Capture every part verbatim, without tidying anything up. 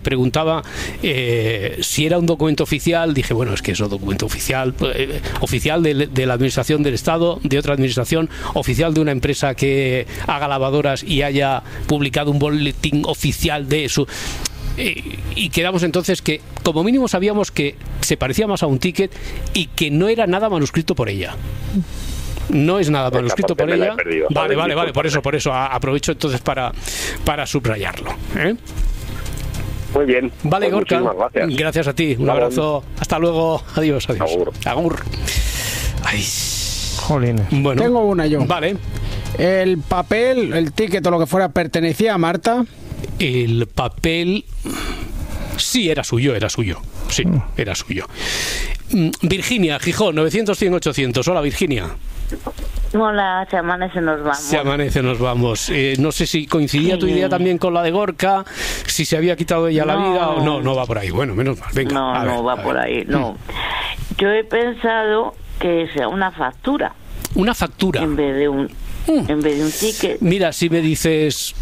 Preguntaba eh, si era un documento oficial. Dije, bueno, es que es un documento oficial, eh, oficial de, de la administración del Estado, de otra administración, oficial de una empresa que haga lavadoras y haya publicado un boletín oficial de eso. Eh, y quedamos entonces que como mínimo sabíamos que se parecía más a un ticket y que no era nada manuscrito por ella. No es nada manuscrito por ella. Perdido, vale, vale, vale, por eso, por eso aprovecho entonces para, para subrayarlo, ¿eh? Muy bien. Vale, pues Gorka. Gracias. Gracias a ti. Un Vale. abrazo. Hasta luego. Adiós, adiós. Agur. Agur. Ay. Jolines. Bueno. Tengo una yo. Vale. El papel, el ticket o lo que fuera, ¿pertenecía a Marta? El papel... Sí, era suyo, era suyo. Sí, era suyo. Virginia, Gijón, novecientos, cien, ochocientos. Hola, Virginia. Hola, se amanece, nos vamos. Se amanece, nos vamos. Eh, no sé si coincidía sí. tu idea también con la de Gorka, si se había quitado ella no. la vida o no, no va por ahí. Bueno, menos mal. Venga, no, a ver, no va a por ver. ahí, no. Yo he pensado que sea una factura. Una factura. En vez de un, mm. en vez de un ticket. Mira, si me dices,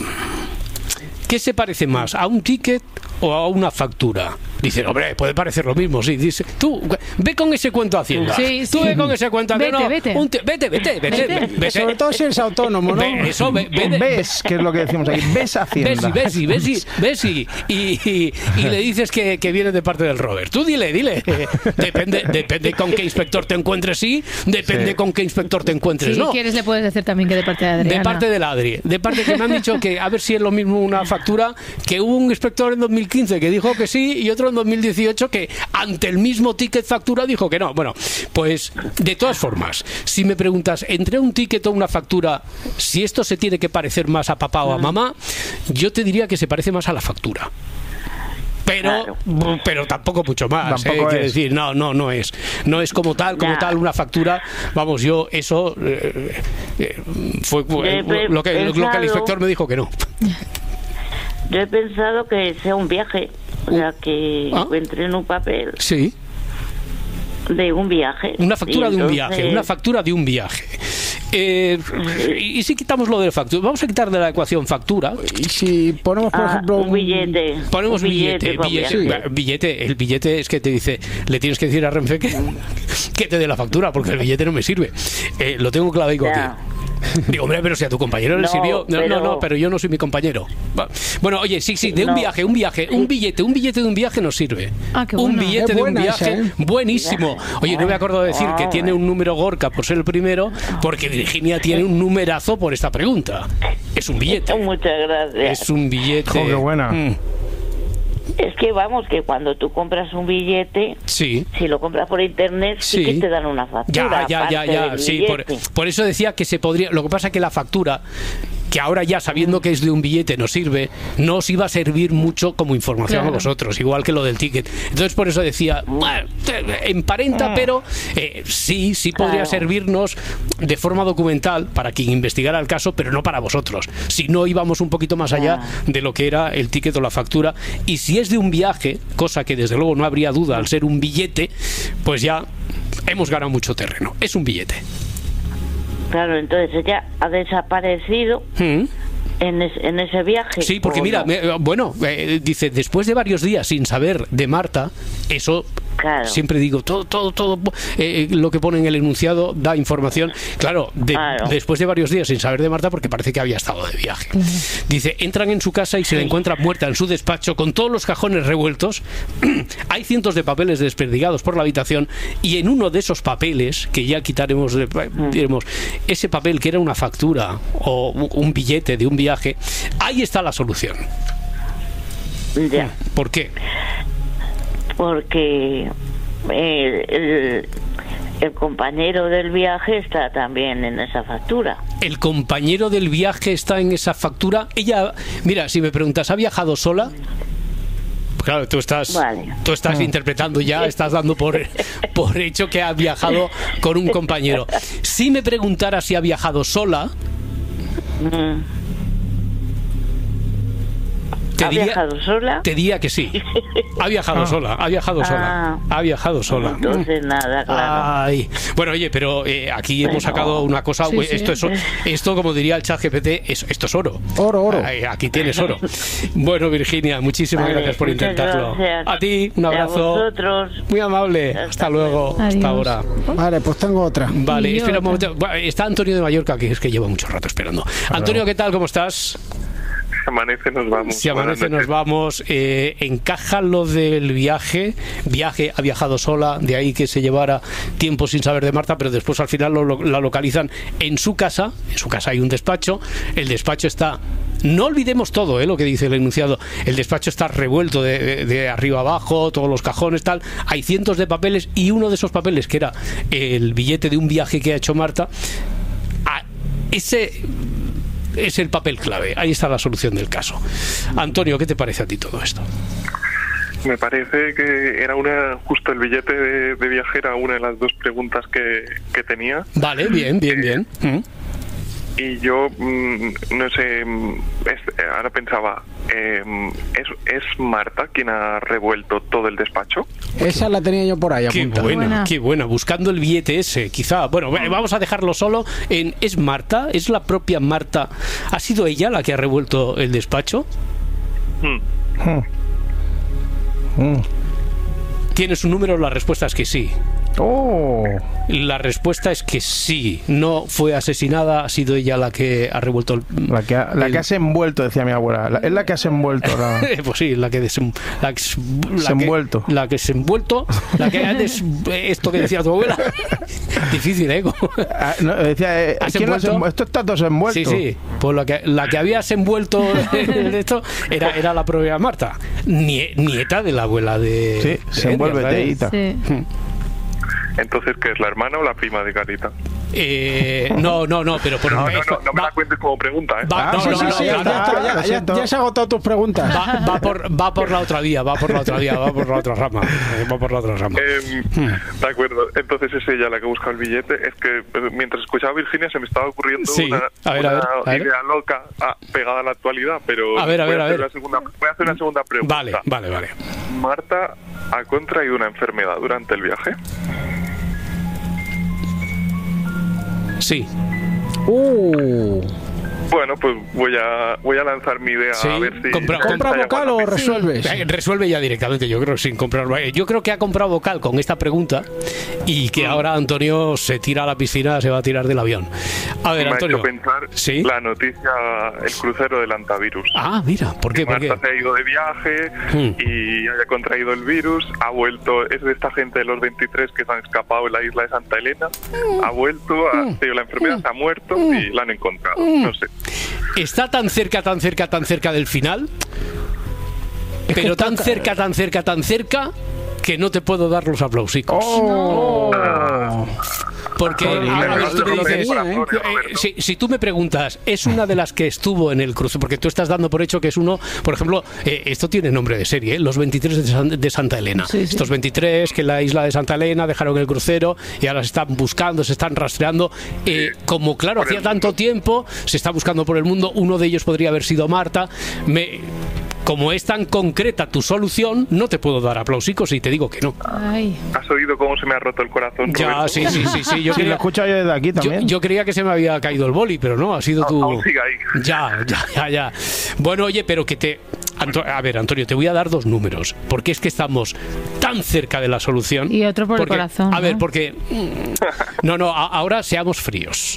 ¿qué se parece más, a un ticket o a una factura? Dice, hombre, puede parecer lo mismo, sí. Dice, tú, ve con ese cuento a Hacienda. Sí, sí. Tú ve con ese cuento a Hacienda. Vete, no, vete. Un te, vete, vete, vete, vete, vete. Sobre todo si eres autónomo, ¿no? Ve, eso, ve, ve, ves, que es lo que decimos ahí, ves Hacienda. Ves y ves y ves y, ves y, y, y, y le dices que, que viene de parte del Robert. Tú dile, dile. Depende, depende con qué inspector te encuentres, sí. Depende sí. con qué inspector te encuentres, sí, ¿no? Si quieres le puedes decir también que de parte de Adriana. De parte del Adri. De parte que me han dicho que a ver si es lo mismo una factura, que hubo un inspector en dos mil quince que dijo que sí y otro en dos mil dieciocho que ante el mismo ticket factura dijo que no. Bueno, pues de todas formas, si me preguntas entre un ticket o una factura, si esto se tiene que parecer más a papá o a mamá, yo te diría que se parece más a la factura. Pero, claro. pero tampoco mucho más, tampoco ¿eh? Quiero es. decir, no, no, no es. No es como tal, como ya. tal una factura. Vamos, yo eso eh, eh, fue eh, lo, que, lo que el inspector me dijo que no. Yo he pensado que sea un viaje, o sea, que ¿Ah? encuentre en un papel. Sí. De un viaje. Una factura entonces... de un viaje, una factura de un viaje. Eh, y, y si quitamos lo de la factura, vamos a quitar de la ecuación factura. Y si ponemos, por ah, ejemplo, un billete. Ponemos un billete, billete, billete, billete. Sí. billete. El billete es que te dice, le tienes que decir a Renfe que, que te dé la factura, porque el billete no me sirve. Eh, lo tengo clavado aquí. Digo, hombre, pero si a tu compañero le no, sirvió. No, pero... no, no, pero yo no soy mi compañero. Bueno, oye, sí, sí, de un no. viaje, un viaje, un billete, un billete de un viaje nos sirve. Ah, qué un bueno. billete es de un viaje, esa, ¿eh? buenísimo. Oye, no me acuerdo de decir que tiene un número Gorka por ser el primero, porque Virginia tiene un numerazo por esta pregunta. Es un billete. Muchas gracias. Es un billete. Oh, qué buena. Mm. Es que vamos, que cuando tú compras un billete, sí. si lo compras por internet, sí, sí que te dan una factura. Ya, ya, ya, ya. Sí, por, por eso decía que se podría. Lo que pasa es que la factura, que ahora ya sabiendo que es de un billete nos sirve, no os iba a servir mucho como información claro. a vosotros, igual que lo del ticket. Entonces por eso decía, bueno, emparenta, mm. pero eh, sí, sí podría claro. servirnos de forma documental para quien investigara el caso, pero no para vosotros. Si no íbamos un poquito más allá de lo que era el ticket o la factura. Y si es de un viaje, cosa que desde luego no habría duda al ser un billete, pues ya hemos ganado mucho terreno. Es un billete. Claro, entonces ella ha desaparecido ¿Mm? en, es, en ese viaje. Sí, porque mira, no? me, bueno, eh, dice, después de varios días sin saber de Marta, eso... Claro. Siempre digo, todo todo todo eh, lo que pone en el enunciado da información. Claro, de, claro, después de varios días sin saber de Marta, porque parece que había estado de viaje. Uh-huh. Dice, entran en su casa y se la encuentran muerta en su despacho con todos los cajones revueltos. Hay cientos de papeles desperdigados por la habitación y en uno de esos papeles, que ya quitaremos, diremos, ese papel que era una factura o un billete de un viaje, ahí está la solución. Ya. ¿Por qué? Porque el, el, el compañero del viaje está también en esa factura. El compañero del viaje está en esa factura. Ella, mira, si me preguntas, ¿ha viajado sola? Claro, tú estás, vale. tú estás mm. interpretando ya, estás dando por, por hecho que ha viajado con un compañero. Si me preguntara si ha viajado sola, mm. Te ¿Ha diría, viajado sola? Te diría que sí. Ha viajado Ah. sola, ha viajado Ah. sola. Ha viajado sola. Entonces nada, claro. Ay. Bueno, oye, pero eh, aquí hemos sacado una cosa. Sí, uy, sí. esto es esto, como diría el chat G P T, es, esto es oro. Oro, oro. Ay, aquí tienes oro. Bueno, Virginia, muchísimas Vale, gracias por muchas intentarlo. gracias. A ti, un Y a abrazo. vosotros. Muy amable. Hasta Hasta luego. Adiós. Hasta ahora. Vale, pues tengo otra. Vale, Y espera un otra. momento. Va, está Antonio de Mallorca, que es que lleva mucho rato esperando. Antonio, ¿qué tal? ¿Cómo estás? Si amanece, nos vamos. Si amanece, Buenas nos noches. vamos. Eh, encaja lo del viaje. Viaje, ha viajado sola, de ahí que se llevara tiempo sin saber de Marta, pero después al final lo- lo- la localizan en su casa. En su casa hay un despacho. El despacho está... No olvidemos todo, ¿eh? Lo que dice el enunciado. El despacho está revuelto de, de- de arriba abajo, todos los cajones, tal. Hay cientos de papeles y uno de esos papeles, que era el billete de un viaje que ha hecho Marta, a- ese es el papel clave. Ahí está la solución del caso. Antonio, ¿qué te parece a ti todo esto? Me parece que era una justo el billete de, de viaje era una de las dos preguntas que, que tenía. Vale, bien, bien, bien. Mm. Y yo, mm, no sé, mm, es- ahora pensaba, eh, ¿es, ¿es Marta quien ha revuelto todo el despacho? Esa la tenía yo por ahí Qué apuntada. buena, Buena. qué buena. Buscando el billete ese, quizá. Bueno, ve- vamos a dejarlo solo en... ¿Es Marta? ¿Es la propia Marta? ¿Ha sido ella la que ha revuelto el despacho? Hmm. Mm. Mm. ¿Tienes un número? La respuesta es que sí. Oh. La respuesta es que sí. No fue asesinada, ha sido ella la que ha revuelto el... La que, ha- la el- que has envuelto, decía mi abuela. La- es la que has envuelto. La... Pues sí, la que desem- la que, la que- Desenvuelto. la que se envuelto, la que ha des- esto que decía tu abuela. Difícil, ¿eh? Como- Ah, no, decía, eh, ¿Has ¿quién lo has envuelto? envu- Esto está todo envuelto. Sí, sí. Pues la que, la que habías envuelto de esto era, era la propia Marta, Nie- nieta de la abuela de. Sí, de se Elia, envuelve ¿sabes? teíta. Sí. Entonces, ¿qué es, la hermana o la prima de Carita? Eh, no, no, no, pero por No, no, no, no me va, la cuentes como pregunta, ¿eh? va- Ah, no, sí, no, sí, no, sí, claro, ya, está, lo ya, ya, siento. ya se han agotado tus preguntas. va, va por, va por la otra vía, va por la otra vía, va por la otra rama, eh, va por la otra rama. Eh, de acuerdo, entonces es ella la que busca el billete. Es que eh, mientras escuchaba a Virginia se me estaba ocurriendo Sí, una, a ver, a una ver, a ver. idea loca ah, pegada a la actualidad, pero A ver, a voy, ver, a hacer ver. La segunda, voy a hacer una segunda pregunta. Vale, vale, vale. ¿Marta ha contraído una enfermedad durante el viaje? Sí. Uh, Bueno, pues voy a voy a lanzar mi idea Sí, a ver si... compra- si ¿compra hay vocal alguna o pista. resuelves? Eh, Resuelve ya directamente, yo creo, sin comprar. Yo creo que ha comprado vocal con esta pregunta y que ahora Antonio se tira a la piscina, se va a tirar del avión. A ver, Me Antonio. ha hecho pensar ¿Sí? la noticia, el crucero del antivirus. Ah, mira, ¿por qué? ¿Por qué? Marta se ha ido de viaje Hmm. y haya contraído el virus, ha vuelto, es de esta gente de los veintitrés que se han escapado en la isla de Santa Elena, ha vuelto, ha tenido la enfermedad, se ha muerto y la han encontrado, no sé. Está tan cerca, tan cerca, tan cerca del final, pero tan cerca, tan cerca, tan cerca que no te puedo dar los aplausicos. Oh. Porque Jolín, ahora me ves, tú me lo dices, tenía, ¿eh? eh, si, si tú me preguntas, es una de las que estuvo en el cruce, porque tú estás dando por hecho que es uno, por ejemplo, eh, esto tiene nombre de serie, ¿eh? Los veintitrés de, San- de Santa Elena. Sí, sí. Estos veintitrés que en la isla de Santa Elena dejaron el crucero y ahora se están buscando, se están rastreando. Eh, como claro, Por hacía el tanto mundo. tiempo, se está buscando por el mundo, uno de ellos podría haber sido Marta. Me... Como es tan concreta tu solución, no te puedo dar aplausicos y te digo que no. Ay. ¿Has oído cómo se me ha roto el corazón, Ya, Roberto? sí, sí, sí, sí. Yo Sí, lo quería, escucho yo desde aquí yo, también. yo creía que se me había caído el boli, pero no, ha sido tu... Aún sigue ahí. Ya, ya, ya, ya. Bueno, oye, pero que te... Anto- A ver, Antonio, te voy a dar dos números, porque es que estamos tan cerca de la solución. Y otro por el Porque- corazón, A ver, ¿no? porque... No, no, a- ahora seamos fríos.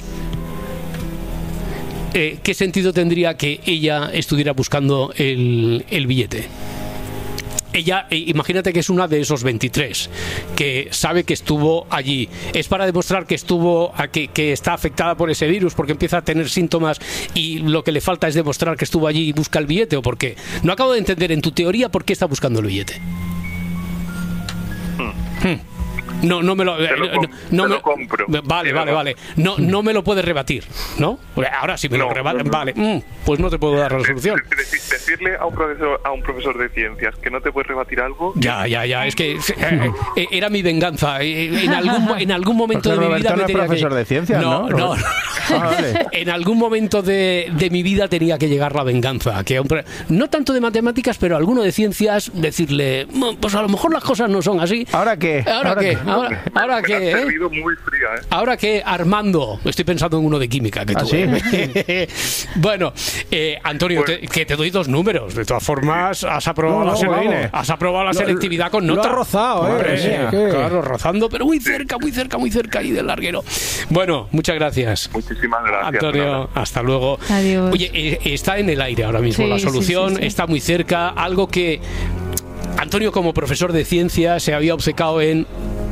Eh, ¿Qué sentido tendría que ella estuviera buscando el, el billete? Ella, eh, imagínate que es una de esos veintitrés que sabe que estuvo allí. ¿Es para demostrar que estuvo, a que, que está afectada por ese virus porque empieza a tener síntomas y lo que le falta es demostrar que estuvo allí y busca el billete o por qué? No acabo de entender en tu teoría por qué está buscando el billete. Hmm. No, no me lo, Te lo eh, com- no te me- lo compro. Vale, Sí, vale, no. vale. No, no me lo puedes rebatir, ¿no? Ahora sí me lo No, rebaten, no, no. vale. Mm, pues no te puedo dar la solución. De- de- Decirle a un profesor a un profesor de ciencias que no te puede rebatir algo. Ya, ya, ya. Es que eh, eh, era mi venganza. Eh, En algún, en algún momento Porque de mi vida Roberto me no es tenía profesor que... de ciencias, ¿no, No, no. Roberto? Ah, vale. En algún momento de, de mi vida tenía que llegar la venganza. Que hombre, no tanto de matemáticas, pero alguno de ciencias, decirle, pues a lo mejor las cosas no son así. ¿Ahora qué? ¿Ahora, ¿Ahora qué? qué? ¿Ahora, ahora Me qué? la has ¿eh? servido muy fría, ¿eh? Ahora que Armando, estoy pensando en uno de química que ¿Ah, tú. sí? ¿eh? Bueno, eh, Antonio, Pues- te, que te doy dos números. De todas formas, has aprobado, No, la, no, sele- vamos. has aprobado la Lo- selectividad con lo nota. ha rozado, ¿eh? Hombre, Sí, sí, ¿qué? claro, rozando, pero muy cerca, muy cerca, muy cerca ahí del larguero. Bueno, muchas gracias. Muchísimas gracias. Antonio, hasta luego. Adiós. Oye, eh, está en el aire ahora mismo Sí, la sí, solución, sí, sí. está muy cerca, algo que Antonio como profesor de ciencia se había obcecado en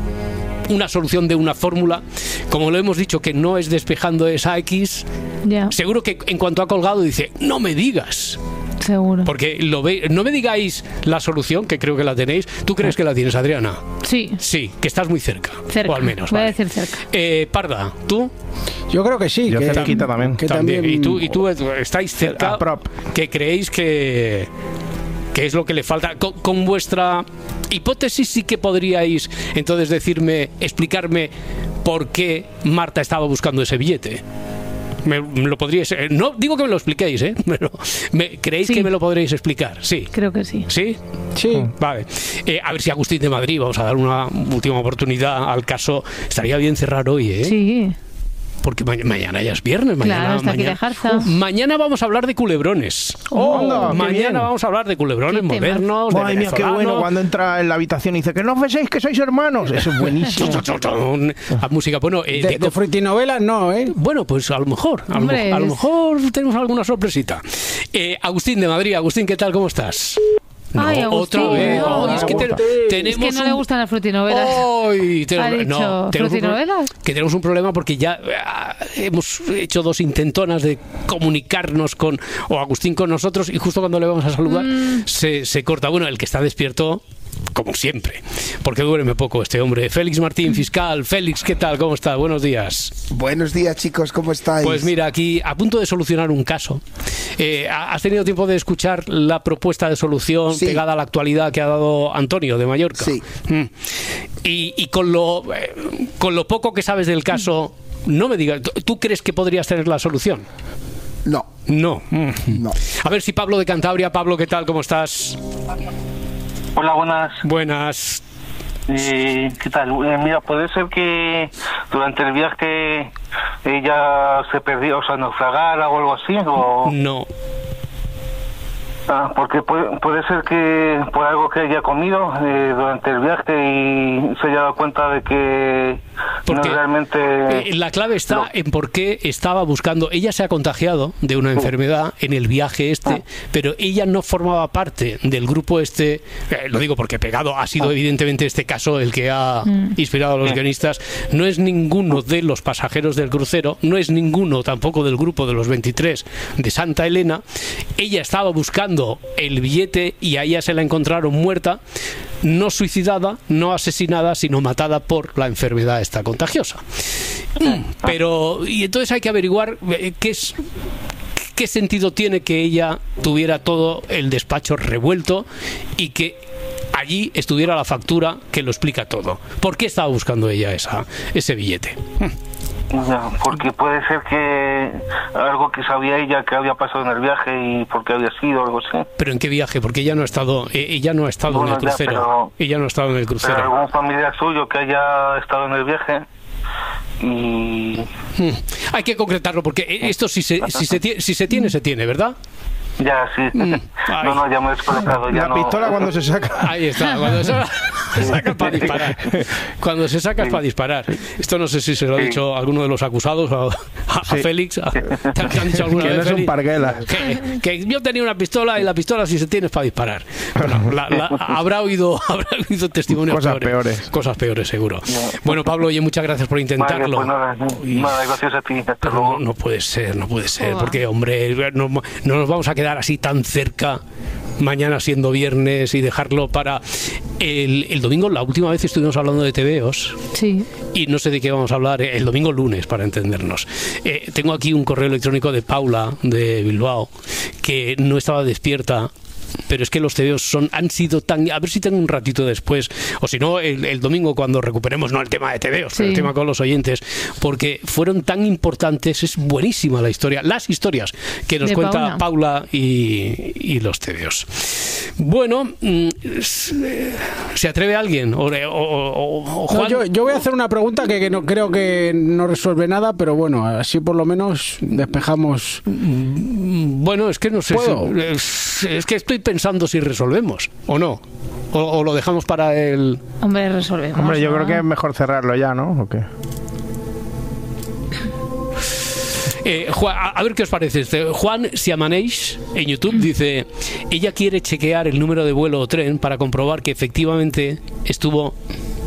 una solución de una fórmula, como lo hemos dicho que no es despejando esa X, Ya, seguro que en cuanto ha colgado dice, no me digas, seguro. porque lo ve, no me digáis la solución, que creo que la tenéis. ¿Tú crees que la tienes, Adriana? Sí, Sí, que estás muy cerca, cerca. o al menos. Voy a vale. decir cerca. Eh, Parda, ¿tú? Yo creo que sí. Yo que, cerquita también. que También. también. Y tú, y tú estáis cerca, A prop. que creéis que, que es lo que le falta. Con, con vuestra hipótesis sí que podríais entonces decirme, explicarme por qué Marta estaba buscando ese billete. Me, me lo podríais, eh, no digo que me lo expliquéis, ¿eh? Pero me, ¿creéis Sí. que me lo podréis explicar? Sí. Creo que sí. ¿Sí? Sí. Vale. Eh, a ver si Agustín de Madrid, vamos a dar una última oportunidad al caso. Estaría bien cerrar hoy, ¿eh? Sí, Porque ma- mañana ya es viernes. Mañana, claro, está aquí de mañana, jarza. mañana vamos a hablar de culebrones. Oh, anda, qué mañana bien. vamos a hablar de culebrones Qué tema. modernos. de Madre mía, qué venezolanos. bueno cuando entra en la habitación y dice que no penséis que sois hermanos. Eso es buenísimo. A música. Bueno, eh, De, de- de frutinovelas no, ¿eh? bueno, pues a lo mejor. A lo, Hombre, a lo es- mejor tenemos alguna sorpresita. Eh, Agustín de Madrid. Agustín, ¿qué tal? ¿Cómo estás? No, Ay, Agustín, otra vez. no. Oh, es que te- Es tenemos que no un- le gustan las frutinovelas. Ay, te- ¿Ha dicho no, tenemos un pro- frutinovelas? que tenemos un problema porque ya ah, hemos hecho dos intentonas de comunicarnos con o Agustín con nosotros y justo cuando le vamos a saludar Mm. se, se corta. Bueno, el que está despierto, como siempre, porque duerme poco este hombre. Félix Martín, fiscal. Félix, ¿qué tal? ¿Cómo está? Buenos días. Buenos días, chicos, ¿cómo estáis? Pues mira, aquí a punto de solucionar un caso. Eh, ¿Has tenido tiempo de escuchar la propuesta de solución Sí. pegada a la actualidad que ha dado Antonio de Mallorca? Sí. Mm. Y, y con, lo, eh, con lo poco que sabes del caso, no me digas, ¿tú- ¿tú crees que podrías tener la solución? No, No. Mm. no. A ver si Pablo de Cantabria. Pablo, ¿qué tal? ¿Cómo estás? Hola, buenas. Buenas. Eh, ¿Qué tal? Eh, mira, puede ser que durante el viaje ella se perdió, o sea, naufragara o algo así, o... No. Ah, porque puede, puede ser que por algo que haya comido eh, durante el viaje y se haya dado cuenta de que Porque no realmente... eh, la clave está no. en por qué estaba buscando. Ella se ha contagiado de una enfermedad en el viaje este, pero ella no formaba parte del grupo este. Eh, lo digo porque pegado ha sido evidentemente este caso el que ha inspirado a los guionistas. No es ninguno de los pasajeros del crucero, no es ninguno tampoco del grupo de los veintitrés de Santa Elena. Ella estaba buscando el billete y a ella se la encontraron muerta, no suicidada, no asesinada, sino matada por la enfermedad esta contagiosa. Pero, y entonces hay que averiguar eh, qué es... ¿Qué sentido tiene que ella tuviera todo el despacho revuelto y que allí estuviera la factura que lo explica todo? ¿Por qué estaba buscando ella esa, ese billete? Ya, porque puede ser que algo que sabía ella que había pasado en el viaje y por qué había sido, algo así. ¿Pero en qué viaje? Porque ella no ha estado, eh, ella no ha estado Bueno, en el ya, crucero. pero- Ella no ha estado en el Pero crucero. algún familiar suyo que haya estado en el viaje y... Hmm. Hay que concretarlo porque eh, esto si se, si se, tie- si se tiene, se tiene, ¿verdad? Ya, sí. Mm. Ay. No, no, ya me he desconectado. Ya La no... pistola cuando se saca. Ahí está, cuando se saca para disparar. Cuando se saca es para disparar. Esto no sé si se lo ha Sí. dicho alguno de los acusados, a, a- a Sí. Félix. a- ¿Te han dicho alguna Que vez, no es un Félix? parguela. Que, que yo tenía una pistola y la pistola si se tiene es para disparar. Bueno, la- la- habrá oído habrá oído testimonios Cosas peores. Cosas peores, seguro. Bueno, Pablo, oye, muchas gracias por intentarlo. Vale, pues nada, Uy. nada, gracias a ti. Hasta Pero luego. no, no puede ser, no puede ser, Joder. porque, hombre, no, no nos vamos a quedar así tan cerca mañana siendo viernes y dejarlo para el, el domingo. La última vez estuvimos hablando de tebeos Sí. y no sé de qué vamos a hablar el domingo lunes para entendernos. Eh, tengo aquí un correo electrónico de Paula de Bilbao que no estaba despierta pero es que los tebeos son, han sido tan... A ver si tengo un ratito después, o si no, el, el domingo cuando recuperemos, no el tema de tebeos, sí, pero el tema con los oyentes, porque fueron tan importantes, es buenísima la historia, las historias que nos de cuenta Paula, Paula y, y los tebeos. Bueno, ¿se atreve alguien? O, o, o, o Juan? No, yo, yo voy a hacer una pregunta que, que no creo que no resuelve nada, pero bueno, así por lo menos despejamos. Bueno, es que no sé, si, es, es que estoy pensando si resolvemos o no, o, o lo dejamos para el... Hombre, resolvemos. Hombre, yo ¿no? creo que es mejor cerrarlo ya, ¿no? ¿O qué? Eh, Juan, a ver qué os parece. Juan Siamaneix en YouTube dice: ella quiere chequear el número de vuelo o tren para comprobar que efectivamente estuvo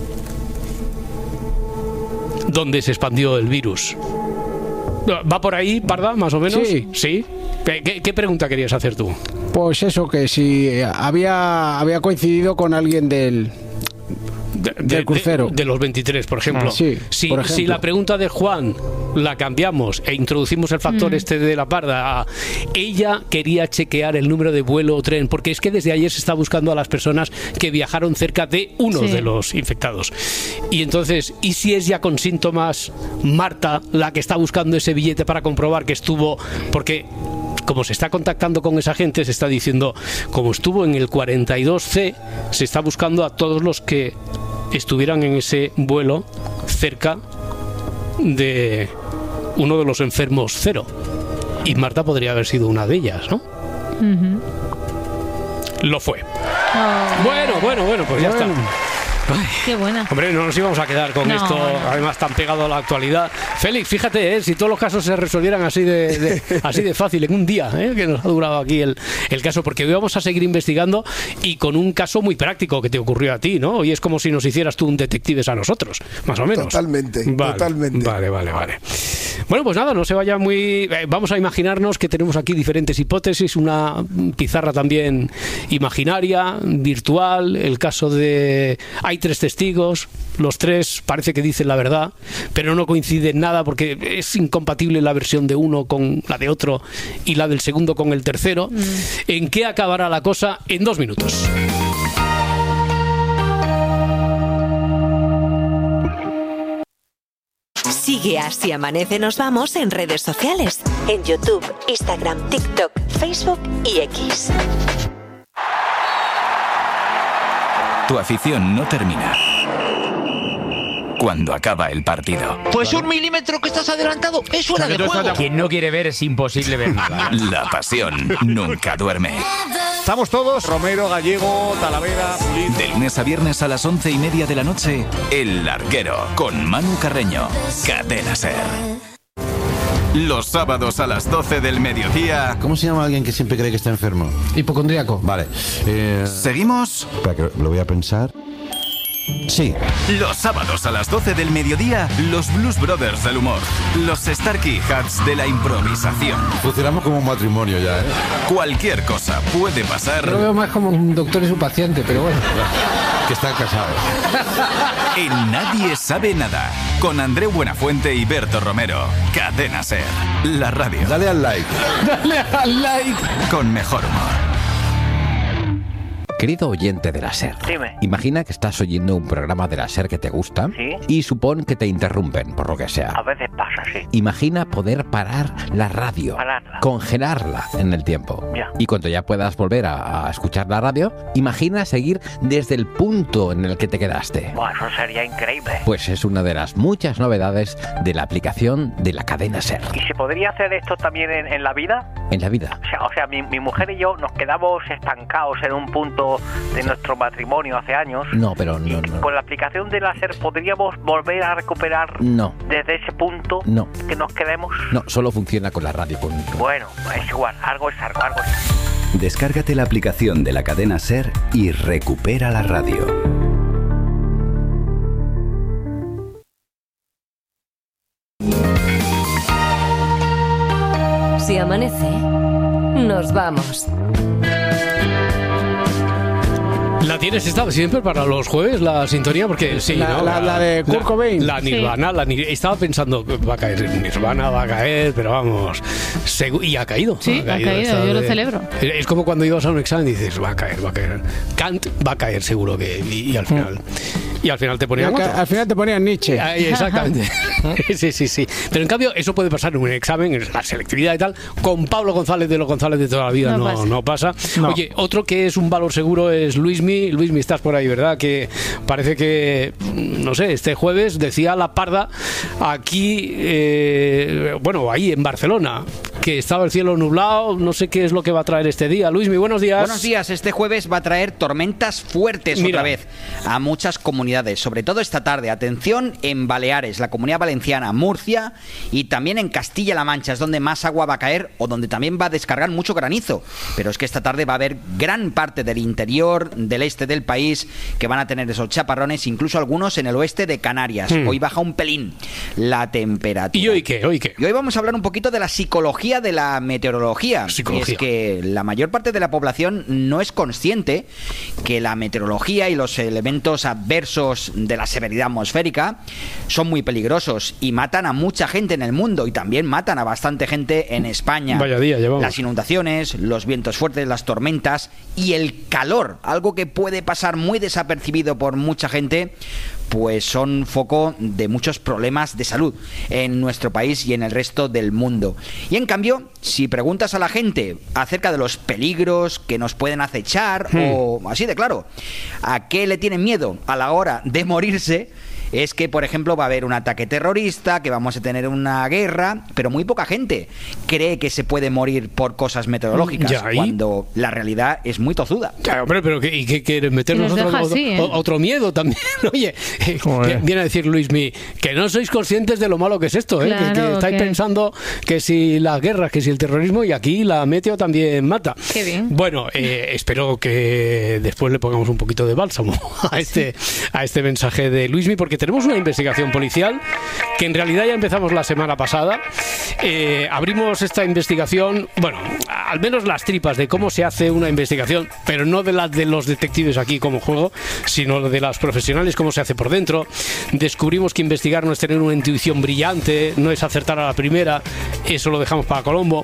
donde se expandió el virus. ¿Va por ahí, Parda, más o menos? Sí. ¿Sí? ¿Qué, qué, qué pregunta querías hacer tú? Pues eso, que si había, había coincidido con alguien del... De, del de, crucero. De, de los veintitrés, por ejemplo. Ah, sí, si, por ejemplo. Si la pregunta de Juan la cambiamos e introducimos el factor mm. este de la Parda, a, ella quería chequear el número de vuelo o tren, porque es que desde ayer se está buscando a las personas que viajaron cerca de uno sí. de los infectados. Y entonces, ¿y si es ya con síntomas Marta la que está buscando ese billete para comprobar que estuvo? Porque como se está contactando con esa gente, se está diciendo, como estuvo en el cuarenta y dos ce, se está buscando a todos los que estuvieran en ese vuelo cerca de uno de los enfermos cero. Y Marta podría haber sido una de ellas, ¿no? Uh-huh. Lo fue. Oh. Bueno, bueno, bueno, pues ya bueno. está. Ay, qué buena. Hombre, no nos íbamos a quedar con no, esto, no. además tan pegado a la actualidad. Félix, fíjate, ¿eh? Si todos los casos se resolvieran así de, de así de fácil en un día, ¿eh? Que nos ha durado aquí el, el caso, porque hoy vamos a seguir investigando y con un caso muy práctico que te ocurrió a ti, ¿no? Hoy es como si nos hicieras tú un detectives a nosotros, más o menos. Totalmente, vale, totalmente. Vale, vale, vale. Bueno, pues nada, no se vaya muy... Eh, vamos a imaginarnos que tenemos aquí diferentes hipótesis, una pizarra también imaginaria, virtual, el caso de... Hay tres testigos, los tres parece que dicen la verdad, pero no coincide en nada porque es incompatible la versión de uno con la de otro y la del segundo con el tercero. Mm. ¿En qué acabará la cosa? En dos minutos. Sigue a Si Amanece Nos Vamos en redes sociales, en YouTube, Instagram, TikTok, Facebook y X. Tu afición no termina cuando acaba el partido. Pues un milímetro que estás adelantado es fuera de juego. Quien no quiere ver es imposible ver nada. La pasión nunca duerme. Estamos todos, Romero, Gallego, Talavera, Pulido. De lunes a viernes a las once y media de la noche, El Larguero, con Manu Carreño, Cadena SER. Los sábados a las doce del mediodía. ¿Cómo se llama alguien que siempre cree que está enfermo? Hipocondríaco. Vale. Eh... ¿Seguimos? Espera, que lo voy a pensar. Sí. Los sábados a las doce del mediodía, los Blues Brothers del humor, los Starkey Hats de la improvisación. Funcionamos como un matrimonio ya, ¿eh? Cualquier cosa puede pasar. Yo lo veo más como un doctor y su paciente, pero bueno. Que están casados. En Nadie Sabe Nada, con Andreu Buenafuente y Berto Romero. Cadena SER, la radio. Dale al like. Dale al like. Con mejor humor. Querido oyente de la SER, dime. Imagina que estás oyendo un programa de la SER que te gusta, ¿sí? Y supón que te interrumpen, por lo que sea. A veces pasa, sí. Imagina poder parar la radio, Pararla. congelarla en el tiempo. Ya. Y cuando ya puedas volver a, a escuchar la radio, imagina seguir desde el punto en el que te quedaste. Buah, eso sería increíble. Pues es una de las muchas novedades de la aplicación de la cadena SER. ¿Y se podría hacer esto también en, en la vida? En la vida. O sea, o sea mi, mi mujer y yo nos quedamos estancados en un punto de nuestro matrimonio hace años. No, pero no, y no. Con la aplicación de la SER podríamos volver a recuperar no. desde ese punto no. que nos quedemos. No, solo funciona con la radio. Con... Bueno, es igual, algo es algo, algo es. Descárgate la aplicación de la cadena SER y recupera la radio. Si amanece, nos vamos. ¿La tienes esta siempre para los jueves, la sintonía? Porque sí, La, ¿no? la, la de Kurt Cobain. La Nirvana, la Nir- estaba pensando, va a caer Nirvana, va a caer, pero vamos, segu- y ha caído. Sí, ha caído, esta yo lo de- celebro. Es como cuando ibas a un examen y dices, va a caer, va a caer. Kant va a caer seguro que, y, y al final... Y al final te ponían Y al, otro. al final te ponían Nietzsche. Ahí, exactamente. Sí, sí, sí. Pero en cambio, eso puede pasar en un examen, en la selectividad y tal. Con Pablo González de los González de toda la vida no, no pasa. No pasa. No. Oye, otro que es un valor seguro es Luismi. Luismi, estás por ahí, ¿verdad? Que parece que, no sé, este jueves decía la parda aquí, eh, bueno, ahí en Barcelona, que estaba el cielo nublado. No sé qué es lo que va a traer este día. Luismi, buenos días. Buenos días. Este jueves va a traer tormentas fuertes Mira. otra vez a muchas comunidades, sobre todo esta tarde. Atención en Baleares, la Comunidad Valenciana, Murcia y también en Castilla-La Mancha, es donde más agua va a caer o donde también va a descargar mucho granizo. Pero es que esta tarde va a haber gran parte del interior, del este del país, que van a tener esos chaparrones, incluso algunos en el oeste de Canarias. Hmm. Hoy baja un pelín la temperatura. ¿Y hoy qué? ¿Hoy qué? Y hoy vamos a hablar un poquito de la psicología de la meteorología. Psicología. Y es que la mayor parte de la población no es consciente que la meteorología y los elementos adversos de la severidad atmosférica son muy peligrosos y matan a mucha gente en el mundo y también matan a bastante gente en España. Vaya día llevamos. Las inundaciones, los vientos fuertes, las tormentas y el calor, algo que puede pasar muy desapercibido por mucha gente, pues son foco de muchos problemas de salud en nuestro país y en el resto del mundo. Y en cambio, si preguntas a la gente acerca de los peligros que nos pueden acechar, Hmm. o así de claro, ¿a qué le tienen miedo a la hora de morirse? Es que, por ejemplo, va a haber un ataque terrorista, que vamos a tener una guerra, pero muy poca gente cree que se puede morir por cosas meteorológicas, Ya, ¿y? cuando la realidad es muy tozuda. Ya, hombre, pero ¿qué, ¿y qué quieres meternos Que nos otro, deja así, ¿eh? o- otro miedo también? Oye, eh, Joder. viene a decir Luismi que no sois conscientes de lo malo que es esto, ¿eh? Que- que, Claro, estáis que- pensando que si las guerras, que si el terrorismo, y aquí la meteo también mata. Qué bien. Bueno, eh, espero que después le pongamos un poquito de bálsamo a este, a este mensaje de Luismi, porque tenemos una investigación policial que en realidad ya empezamos la semana pasada. Eh, abrimos esta investigación, bueno, al menos las tripas de cómo se hace una investigación, pero no de las de los detectives aquí como juego, sino de las profesionales, cómo se hace por dentro. Descubrimos que investigar no es tener una intuición brillante, no es acertar a la primera, eso lo dejamos para Colombo,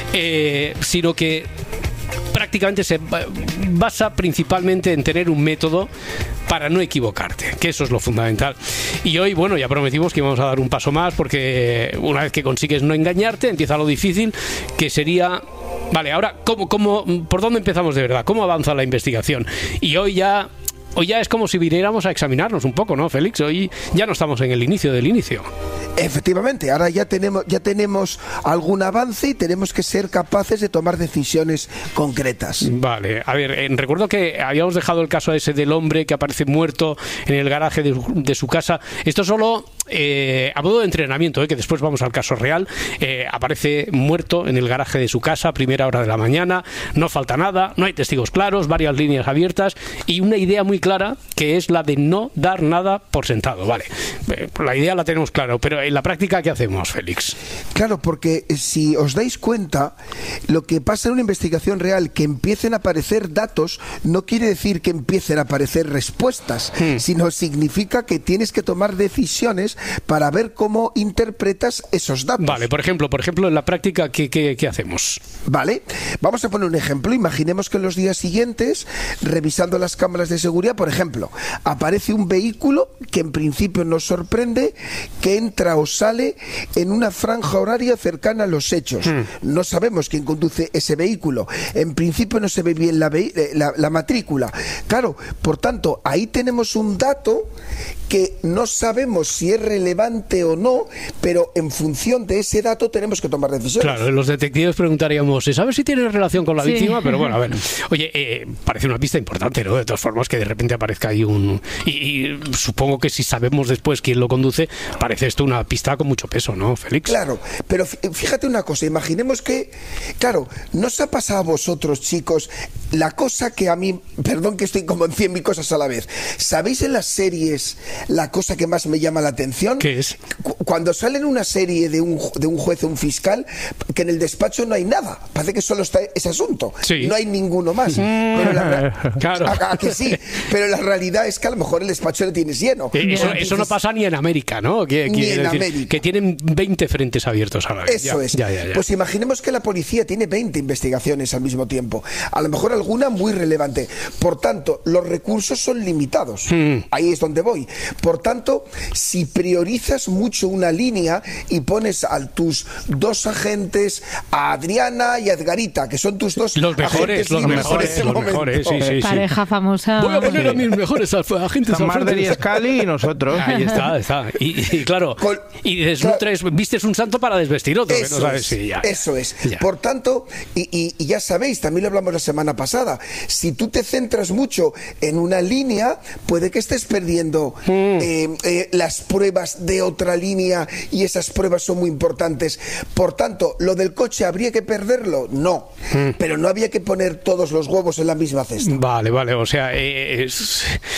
eh, sino que prácticamente se basa principalmente en tener un método para no equivocarte, que eso es lo fundamental. Y hoy, bueno, ya prometimos que íbamos a dar un paso más, porque una vez que consigues no engañarte, empieza lo difícil, que sería... Vale, ahora, ¿cómo, cómo, ¿por dónde empezamos de verdad? ¿Cómo avanza la investigación? Y hoy ya... Hoy ya es como si viniéramos a examinarnos un poco, ¿no, Félix? Hoy ya no estamos en el inicio del inicio. Efectivamente, ahora ya tenemos, ya tenemos algún avance y tenemos que ser capaces de tomar decisiones concretas. Vale, a ver, eh, recuerdo que habíamos dejado el caso ese del hombre que aparece muerto en el garaje de, de su casa. Esto solo eh, a modo de entrenamiento, eh, que después vamos al caso real. Eh, aparece muerto en el garaje de su casa a primera hora de la mañana, no falta nada, no hay testigos claros, varias líneas abiertas y una idea muy clara, que es la de no dar nada por sentado. Vale, eh, la idea la tenemos clara, pero en la práctica, ¿qué hacemos, Félix? Claro, porque si os dais cuenta, lo que pasa en una investigación real, que empiecen a aparecer datos, no quiere decir que empiecen a aparecer respuestas, Hmm. sino significa que tienes que tomar decisiones para ver cómo interpretas esos datos. Vale, por ejemplo, por ejemplo, en la práctica, ¿qué, qué, qué hacemos? Vale, vamos a poner un ejemplo. Imaginemos que en los días siguientes, revisando las cámaras de seguridad, por ejemplo, aparece un vehículo que en principio nos sorprende, que entra o sale en una franja horaria cercana a los hechos. Hmm. No sabemos quién conduce ese vehículo. En principio no se ve bien la, vehi- eh, la, la matrícula. Claro, por tanto, ahí tenemos un dato que no sabemos si es relevante o no, pero en función de ese dato tenemos que tomar decisiones. Claro, los detectives preguntaríamos, ¿se sabe si tiene relación con la Sí. víctima? Pero bueno, a ver. Oye, eh, parece una pista importante, ¿no? De todas formas, que de repente aparezca ahí un... Y, y supongo que si sabemos después quién lo conduce, parece esto una pista con mucho peso, ¿no, Félix? Claro, pero fí- fíjate una cosa, imaginemos que, claro, ¿no os ha pasado a vosotros, chicos, la cosa que a mí, perdón que estoy como en cien mil cosas a la vez, ¿sabéis en las series la cosa que más me llama la atención? ¿Qué es? cu- cuando sale en una serie de un, ju- de un juez o un fiscal, que en el despacho no hay nada. Parece que solo está ese asunto. Sí. No hay ninguno más. Pero la, ra- Claro. a- a que sí. Pero la realidad es que a lo mejor el despacho lo tienes lleno. Eh, Eso, Entonces, eso no pasa ni en América, ¿no? Que, Ni quiere en decir América. que tienen veinte frentes abiertos a la vez. Eso Ya, es. ya, ya, ya. Pues imaginemos que la policía tiene veinte investigaciones al mismo tiempo. A lo mejor alguna muy relevante. Por tanto, los recursos son limitados. Hmm. Ahí es donde voy. Por tanto, si priorizas mucho una línea y pones a tus dos agentes, a Adriana y a Edgarita, que son tus dos Los mejores, agentes los libres en mejores, ese los momento. mejores, sí, sí, sí. Pareja famosa. Voy a poner a mis mejores alf- agentes al Marder frente. y Scali y nosotros. Ahí está, está. Y, y claro, Con- y desnutres, vistes un santo para desvestir otro, que no Eso sabes es, si ya, ya. eso es. Ya. Por tanto, y, y- y ya sabéis, también lo hablamos la semana pasada, si tú te centras mucho en una línea, puede que estés perdiendo Hmm. eh, eh, las pruebas de otra línea y esas pruebas son muy importantes. Por tanto, ¿lo del coche habría que perderlo? No. Hmm. Pero no había que poner todos los huevos en la misma cesta. Vale, vale, o sea, eh, es-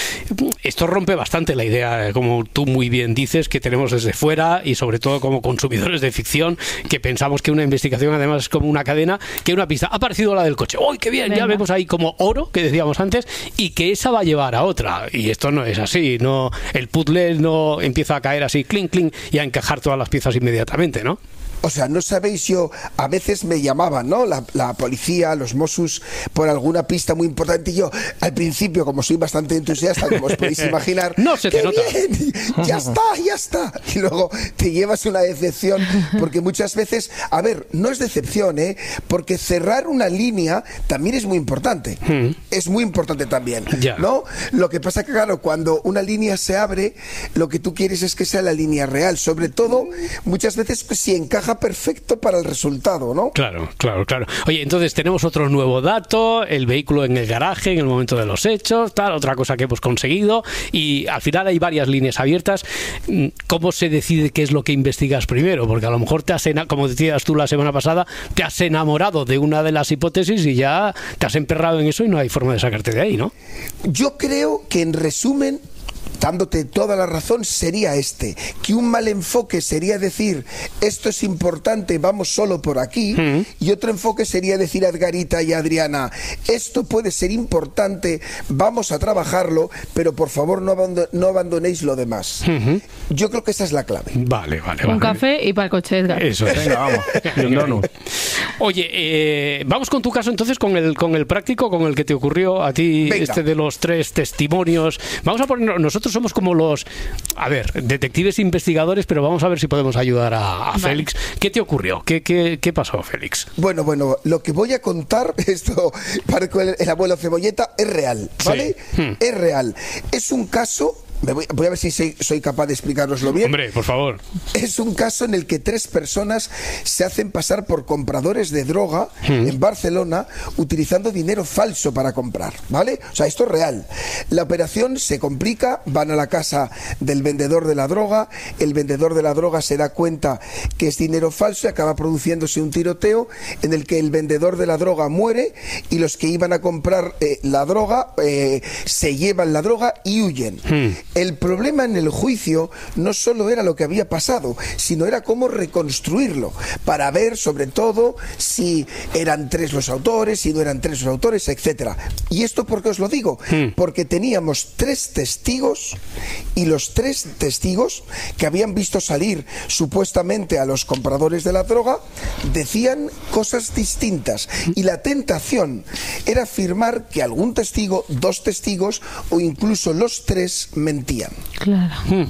esto rompe bastante la idea, eh, como tú muy bien dices, que tenemos desde fuera y sobre todo como consumidores de ficción, que pensamos que una investigación además es como una cadena, que una pista, ha aparecido la del coche, ¡uy, qué bien! Ya Venga. vemos ahí como oro, que decíamos antes, y que esa va a llevar a otra, y esto no es así, no, el puzzle no empieza a caer así, clink, clink, y a encajar todas las piezas inmediatamente, ¿no? O sea, no sabéis, yo, a veces me llamaban, ¿no? La, la policía, los Mossos, por alguna pista muy importante. Y yo, al principio, como soy bastante entusiasta, como os podéis imaginar, No se te ¡qué nota. bien! ¡Ya está, ya está! Y luego te llevas una decepción, porque muchas veces, a ver, no es decepción, ¿eh? Porque cerrar una línea también es muy importante. Es muy importante también, Ya. ¿no? Lo que pasa que, claro, cuando una línea se abre, lo que tú quieres es que sea la línea real. Sobre todo, muchas veces, pues, si encaja perfecto para el resultado, ¿no? Claro, claro, claro. Oye, entonces tenemos otro nuevo dato, el vehículo en el garaje en el momento de los hechos, tal, otra cosa que hemos conseguido, y al final hay varias líneas abiertas. ¿Cómo se decide qué es lo que investigas primero? Porque a lo mejor te has, ena- como decías tú la semana pasada, te has enamorado de una de las hipótesis y ya te has emperrado en eso y no hay forma de sacarte de ahí, ¿no? Yo creo que, en resumen, dándote toda la razón, sería este, que un mal enfoque sería decir esto es importante, vamos solo por aquí, y otro enfoque sería decir a Edgarita y a Adriana, esto puede ser importante, vamos a trabajarlo, pero por favor no, abando- no abandonéis lo demás. Yo creo que esa es la clave. Vale, vale, Un vale. café y para el coche, Edgar. Eso es. Venga, vamos. Y un donut. Oye, eh, vamos con tu caso entonces, con el con el práctico, con el que te ocurrió a ti, Venga. este de los tres testimonios. Vamos a poner, nosotros somos como los, a ver, detectives investigadores, pero vamos a ver si podemos ayudar a, a Vale. Félix. ¿Qué te ocurrió? ¿Qué, qué, qué pasó, Félix? Bueno, bueno, lo que voy a contar, esto, para el, el abuelo Cebolleta, es real, ¿vale? Sí. Hmm. Es real. Es un caso, me voy, voy a ver si soy, soy capaz de explicároslo bien. Hombre, por favor. Es un caso en el que tres personas se hacen pasar por compradores de droga en Barcelona utilizando dinero falso para comprar, ¿vale? O sea, esto es real. La operación se complica, van a la casa del vendedor de la droga, el vendedor de la droga se da cuenta que es dinero falso y acaba produciéndose un tiroteo en el que el vendedor de la droga muere y los que iban a comprar eh, la droga eh, se llevan la droga y huyen. El problema en el juicio no solo era lo que había pasado, sino era cómo reconstruirlo, para ver sobre todo si eran tres los autores, si no eran tres los autores, etcétera. ¿Y esto por qué os lo digo? Porque teníamos tres testigos y los tres testigos que habían visto salir supuestamente a los compradores de la droga decían cosas distintas y la tentación era afirmar que algún testigo, dos testigos o incluso los tres mentían. Claro. Hmm.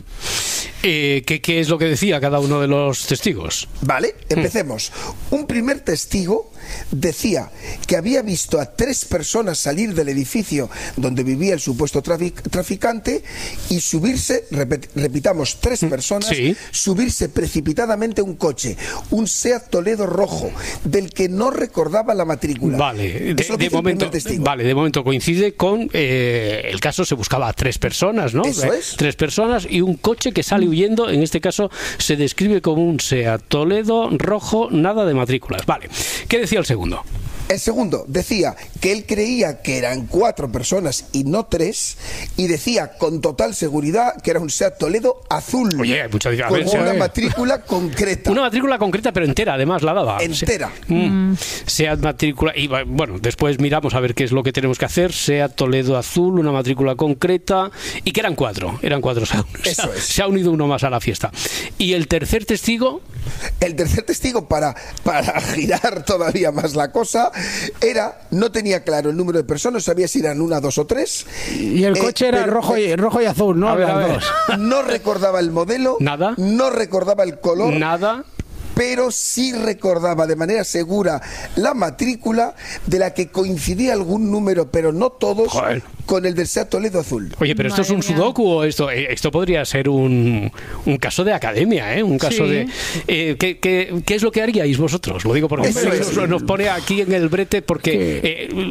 Eh, ¿qué, ¿Qué es lo que decía cada uno de los testigos? Vale, empecemos. Un primer testigo decía que había visto a tres personas salir del edificio donde vivía el supuesto trafic- traficante y subirse, repet- repitamos, tres personas, Sí. subirse precipitadamente a un coche, un Seat Toledo rojo, del que no recordaba la matrícula. Vale, de, Eso es lo que de dice el momento, primer testigo. vale, de momento coincide con eh, el caso, se buscaba a tres personas, ¿no? Eso Eh, es. Tres personas y un coche que sale huyendo, en este caso se describe como un Seat Toledo rojo, nada de matrículas. Vale, ¿qué decía el segundo? El segundo decía que él creía que eran cuatro personas y no tres, y decía con total seguridad que era un SEAT Toledo azul. Oye, hay mucha diferencia. Con una ver. matrícula concreta. Una matrícula concreta, pero entera, además la daba. Entera. Se, mm, SEAT matrícula. Y bueno, después miramos a ver qué es lo que tenemos que hacer. SEAT Toledo azul, una matrícula concreta. Y que eran cuatro. Eran cuatro. O sea, Eso se, ha, es. se ha unido uno más a la fiesta. Y el tercer testigo. El tercer testigo, para, para girar todavía más la cosa, era, no tenía claro el número de personas, no sabía si eran una, dos o tres. Y el coche eh, era pero, rojo, y, rojo y azul, ¿no? A ver, a ver. No recordaba el modelo. Nada. No recordaba el color. Nada. Pero sí recordaba de manera segura la matrícula, de la que coincidía algún número, pero no todos, Joder. con el del SEAT Toledo azul. Oye, pero esto Madre es un mía. sudoku o esto esto podría ser un, un caso de academia, ¿eh? Un caso sí. de... Eh, ¿qué, qué, ¿Qué es lo que haríais vosotros? Lo digo porque nos, nos pone aquí en el brete porque... Eh,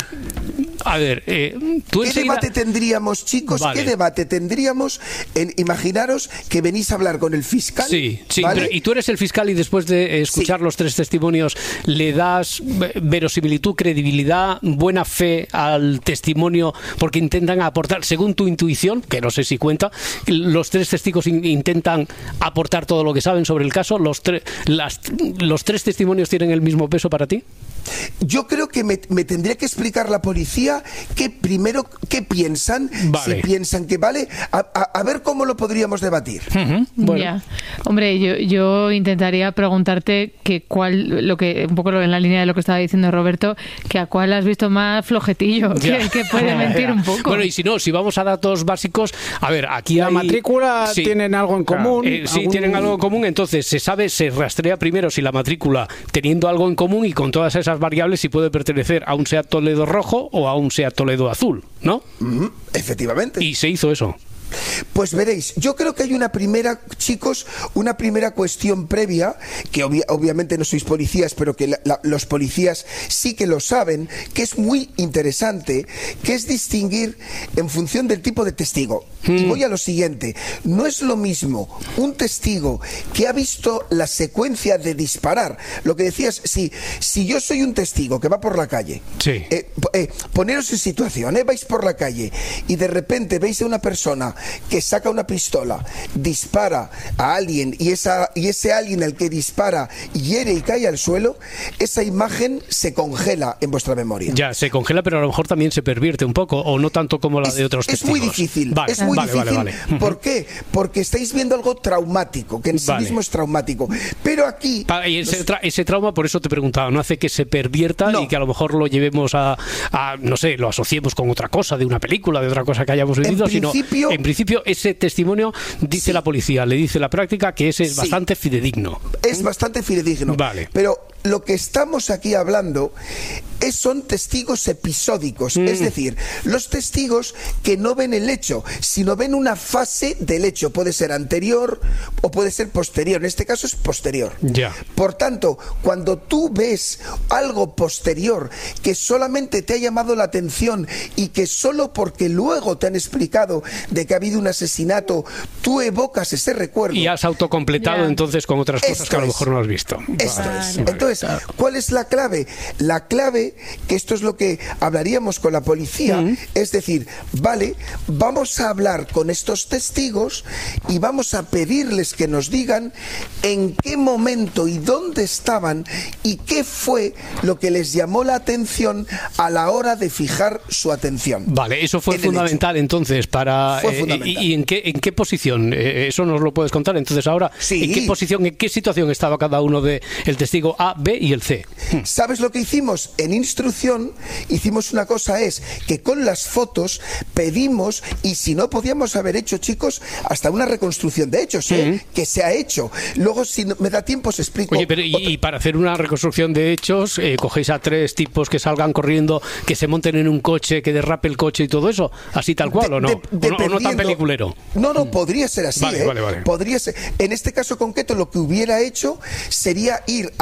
a ver, eh, tú ¿Qué enseguida... debate tendríamos, chicos? Vale. ¿Qué debate tendríamos en imaginaros que venís a hablar con el fiscal? Sí, sí, ¿vale? pero, y tú eres el fiscal y después de escuchar sí. los tres testimonios le das verosimilitud, credibilidad, buena fe al testimonio porque intentan aportar, según tu intuición, que no sé si cuenta, los tres testigos in intentan aportar todo lo que saben sobre el caso. ¿Los, tre las, los tres testimonios tienen el mismo peso para ti? Yo creo que me, me tendría que explicar la policía que primero qué piensan, vale. si piensan que vale, a, a, a ver cómo lo podríamos debatir. Uh-huh. Bueno. Ya. Hombre, yo, yo intentaría preguntarte que cuál, lo que un poco en la línea de lo que estaba diciendo Roberto, que a cuál has visto más flojetillo, que, que puede mentir un poco. Bueno, y si no, si vamos a datos básicos, a ver, aquí la hay... matrícula sí. tienen algo en común. Eh, sí, algún... tienen algo en común, entonces se sabe, se rastrea primero si la matrícula teniendo algo en común y con todas esas variables si puede pertenecer a un SEAT Toledo rojo o a un SEAT Toledo azul, ¿no? Mm-hmm, efectivamente. Y se hizo eso. Pues veréis, yo creo que hay una primera, chicos, una primera cuestión previa, que obvia, obviamente no sois policías, pero que la, la, los policías sí que lo saben, que es muy interesante, que es distinguir en función del tipo de testigo. Mm. Y voy a lo siguiente, no es lo mismo un testigo que ha visto la secuencia de disparar, lo que decías, si, si yo soy un testigo que va por la calle, sí. eh, eh, poneros en situación, eh, vais por la calle y de repente veis a una persona que saca una pistola, dispara a alguien y, esa, y ese alguien al que dispara hiere y cae al suelo, esa imagen se congela en vuestra memoria. Ya, se congela, pero a lo mejor también se pervierte un poco, o no tanto como la es, de otros es testigos. Muy difícil, vale, es muy vale, difícil. Vale, vale. ¿Por qué? Porque estáis viendo algo traumático, que en sí vale. mismo es traumático. Pero aquí... Pa y ese, tra ese trauma, por eso te preguntaba, no hace que se pervierta no. y que a lo mejor lo llevemos a, a, no sé, lo asociemos con otra cosa, de una película, de otra cosa que hayamos vivido, en sino principio, en principio ese testimonio, dice sí. la policía, le dice la práctica que ese es sí. bastante fidedigno. Es bastante fidedigno. Vale. Pero lo que estamos aquí hablando es, son testigos episódicos, mm. es decir, los testigos que no ven el hecho, sino ven una fase del hecho, puede ser anterior o puede ser posterior, en este caso es posterior. Ya. Por tanto, cuando tú ves algo posterior que solamente te ha llamado la atención y que solo porque luego te han explicado de que ha habido un asesinato, tú evocas ese recuerdo. Y has autocompletado yeah. entonces con otras cosas Esto que a lo mejor es. no has visto. Esto vale. es. Entonces, Entonces, ¿cuál es la clave? La clave, que esto es lo que hablaríamos con la policía, mm. es decir, vale, vamos a hablar con estos testigos y vamos a pedirles que nos digan en qué momento y dónde estaban y qué fue lo que les llamó la atención a la hora de fijar su atención. Vale, eso fue fundamental entonces para... Fue eh, fundamental. ¿Y en qué, en qué posición? Eh, eso nos lo puedes contar. Entonces ahora, sí. ¿en qué posición, en qué situación estaba cada uno de el testigo A, B y el C? ¿Sabes lo que hicimos? En instrucción hicimos una cosa, es que con las fotos pedimos, y si no podíamos haber hecho, chicos, hasta una reconstrucción de hechos, ¿eh? Mm. que se ha hecho. Luego, si no, me da tiempo, os explico. Oye, pero y, y para hacer una reconstrucción de hechos, eh, cogéis a tres tipos que salgan corriendo, que se monten en un coche, que derrape el coche y todo eso, así tal cual, de, ¿o no? De, ¿O no, o no tan peliculero? No, no, podría ser así, vale, ¿eh? vale, vale. Podría ser. En este caso concreto, lo que hubiera hecho sería ir a la calle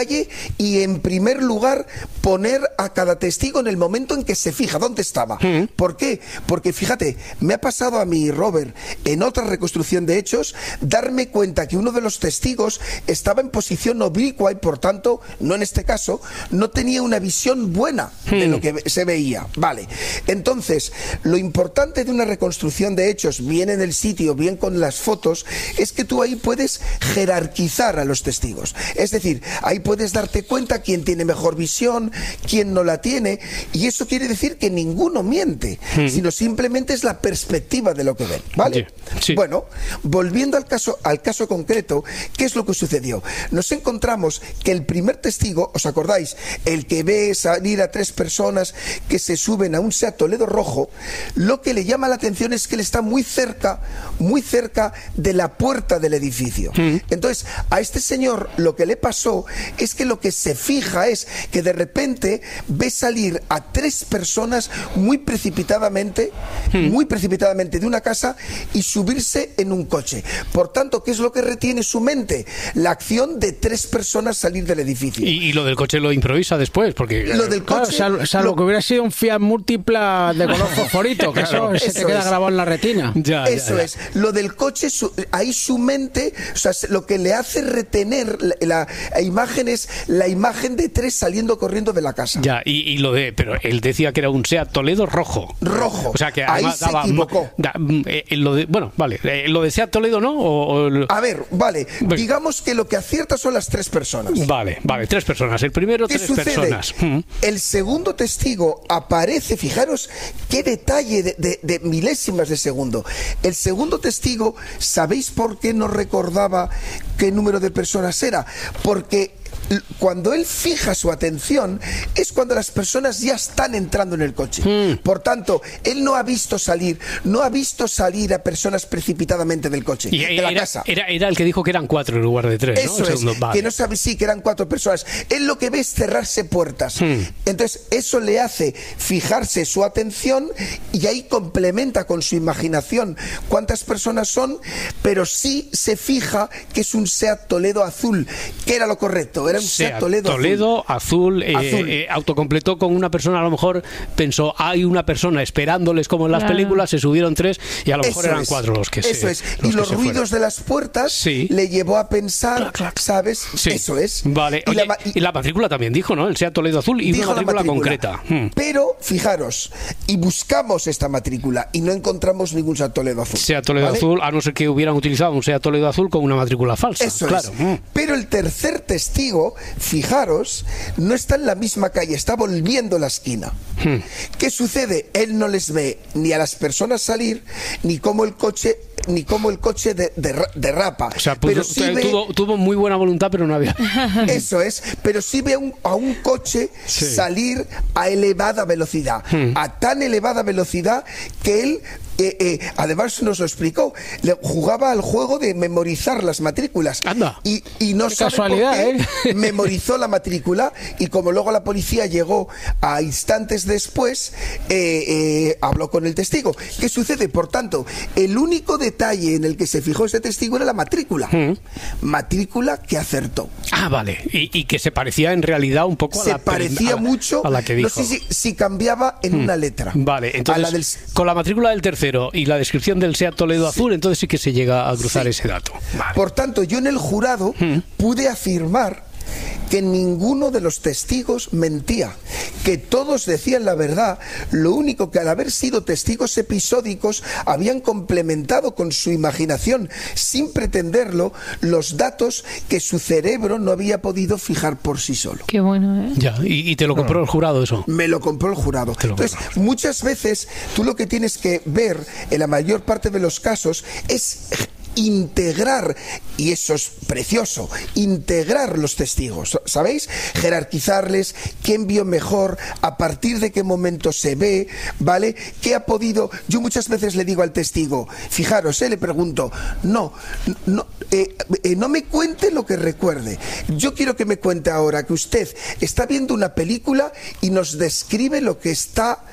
detalle y en primer lugar poner a cada testigo en el momento en que se fija dónde estaba. Mm. ¿Por qué? Porque fíjate, me ha pasado a mí, Robert, en otra reconstrucción de hechos, darme cuenta que uno de los testigos estaba en posición oblicua y por tanto, no en este caso, no tenía una visión buena de lo que se veía. Vale. Entonces, lo importante de una reconstrucción de hechos, bien en el sitio, bien con las fotos, es que tú ahí puedes jerarquizar a los testigos. Es decir, ahí puedes darte cuenta quién tiene mejor visión, quién no la tiene, y eso quiere decir que ninguno miente, mm. sino simplemente es la perspectiva de lo que ven. ¿Vale? Sí. Sí. Bueno, volviendo al caso, al caso concreto, ¿qué es lo que sucedió? Nos encontramos que el primer testigo, ¿os acordáis? El que ve salir a tres personas que se suben a un Seat Toledo rojo, lo que le llama la atención es que él está muy cerca, muy cerca de la puerta del edificio. Mm. Entonces, a este señor lo que le pasó es que lo que se fija es que de repente ve salir a tres personas muy precipitadamente, mm. muy precipitadamente de una casa y subirse en un coche. Por tanto, ¿qué es lo que retiene su mente? La acción de tres personas salir del edificio. Y, y lo del coche lo improvisa después, porque... Lo del coche... Claro, salvo, salvo lo... que hubiera sido un Fiat Múltipla de color fosforito, que claro, eso, eso se te queda es. grabado en la retina. Ya, eso ya, ya. es. Lo del coche, su, ahí su mente, o sea, lo que le hace retener la, la imagen es la imagen de tres saliendo corriendo de la casa. Ya, y, y lo de... Pero él decía que era un Seat Toledo rojo. Rojo. O sea, que ahí se daba, equivocó. Da, eh, lo de, bueno, vale. Eh, lo de Seat Toledo, ¿no? O, o... A ver, vale. Digamos que lo que acierta son las tres personas. Vale, vale. Tres personas. El primero, ¿Qué tres sucede? personas. El segundo testigo aparece, fijaros qué detalle de, de, de milésimas de segundo. El segundo testigo, ¿sabéis por qué no recordaba qué número de personas era? Porque cuando él fija su atención es cuando las personas ya están entrando en el coche. Mm. Por tanto, él no ha visto salir, no ha visto salir a personas precipitadamente del coche, y de era, la casa. Era, era el que dijo que eran cuatro en lugar de tres, Eso ¿no? es, segundo, vale. que no sabe, sí, que eran cuatro personas. Él lo que ve es cerrarse puertas. Mm. Entonces, eso le hace fijarse su atención y ahí complementa con su imaginación cuántas personas son, pero sí se fija que es un Seat Toledo azul, que era lo correcto, era un Seat, Seat Toledo, Toledo azul, azul, eh, azul. Eh, autocompletó con una persona, a lo mejor pensó, hay una persona esperándoles como en las claro. películas, se subieron tres y a lo mejor eso eran es, cuatro los que eso se es. Y los ruidos fueron. de las puertas sí. le llevó a pensar, clac, clac. ¿sabes? Sí. Eso es. Vale. Y, Oye, la, y, y la matrícula también dijo, ¿no? El Seat Toledo azul y una matrícula, matrícula concreta. Hmm. Pero, fijaros, y buscamos esta matrícula y no encontramos ningún Seat Toledo azul. Seat Toledo ¿vale? azul, a no ser que hubieran utilizado un Seat Toledo azul con una matrícula falsa. Eso claro. es. Hmm. Pero el tercer testigo, fijaros, no está en la misma calle, está volviendo la esquina. Hmm. ¿Qué sucede? Él no les ve ni a las personas salir, ni cómo el coche, ni cómo el coche de, de, derrapa. O sea, pudo, pero sí ve, tuvo, tuvo muy buena voluntad, pero no había. Eso es, pero sí ve a un, a un coche sí. salir a elevada velocidad, hmm. a tan elevada velocidad que él Eh, eh, además nos lo explicó, le jugaba al juego de memorizar las matrículas. Anda. Y, y no qué sabe casualidad, por qué ¿eh? memorizó la matrícula y como luego la policía llegó a instantes después, eh, eh, habló con el testigo. ¿Qué sucede? Por tanto, el único detalle en el que se fijó ese testigo era la matrícula. Mm. Matrícula que acertó. Ah, vale. Y, y que se parecía en realidad un poco se a la parecía a la, mucho a la que dijo. No sé si, si cambiaba en mm. una letra. Vale, entonces la del... con la matrícula del tercero y la descripción del Seat Toledo sí. azul, entonces sí que se llega a cruzar sí. ese dato. Vale. Por tanto, yo en el jurado mm. pude afirmar que ninguno de los testigos mentía, que todos decían la verdad, lo único que al haber sido testigos episódicos habían complementado con su imaginación, sin pretenderlo, los datos que su cerebro no había podido fijar por sí solo. Qué bueno, ¿eh? Ya, y, y te lo compró el jurado eso. Me lo compró el jurado. Entonces, muchas veces tú lo que tienes que ver en la mayor parte de los casos es integrar, y eso es precioso, integrar los testigos, ¿sabéis? Jerarquizarles, quién vio mejor, a partir de qué momento se ve, ¿vale? ¿Qué ha podido? Yo muchas veces le digo al testigo, fijaros, ¿eh? le pregunto, no, no, eh, eh, no me cuente lo que recuerde, yo quiero que me cuente ahora que usted está viendo una película y nos describe lo que está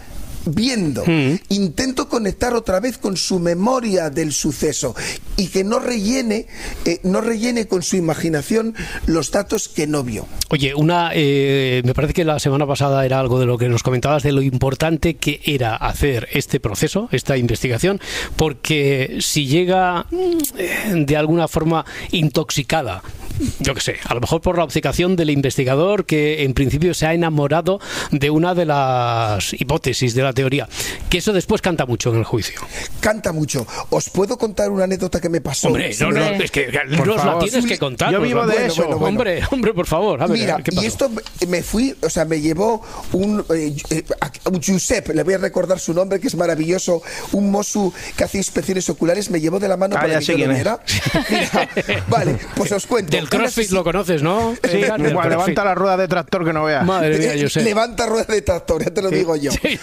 viendo. Mm. Intento conectar otra vez con su memoria del suceso y que no rellene, eh, no rellene con su imaginación los datos que no vio. Oye, una, eh, me parece que la semana pasada era algo de lo que nos comentabas de lo importante que era hacer este proceso, esta investigación, porque si llega eh, de alguna forma intoxicada, yo qué sé, a lo mejor por la obcecación del investigador que en principio se ha enamorado de una de las hipótesis de la teoría, que eso después canta mucho en el juicio. Canta mucho. Os puedo contar una anécdota que me pasó. Hombre, no, no, es que nos la tienes que contar. Yo vivo de bueno, eso. Bueno, bueno. Hombre, hombre, por favor. A ver, Mira, ¿qué pasó? y esto me fui, o sea, me llevó un, eh, un Giuseppe, le voy a recordar su nombre, que es maravilloso, un mosu que hace inspecciones oculares, me llevó de la mano ah, para que yo lo viera. Mira, vale, pues os cuento. Del CrossFit lo conoces, ¿no? Sí, Eh, del bueno, levanta CrossFit. la rueda de tractor que no veas. Madre mía, yo sé. Levanta rueda de tractor, ya te lo Sí, digo yo. sí.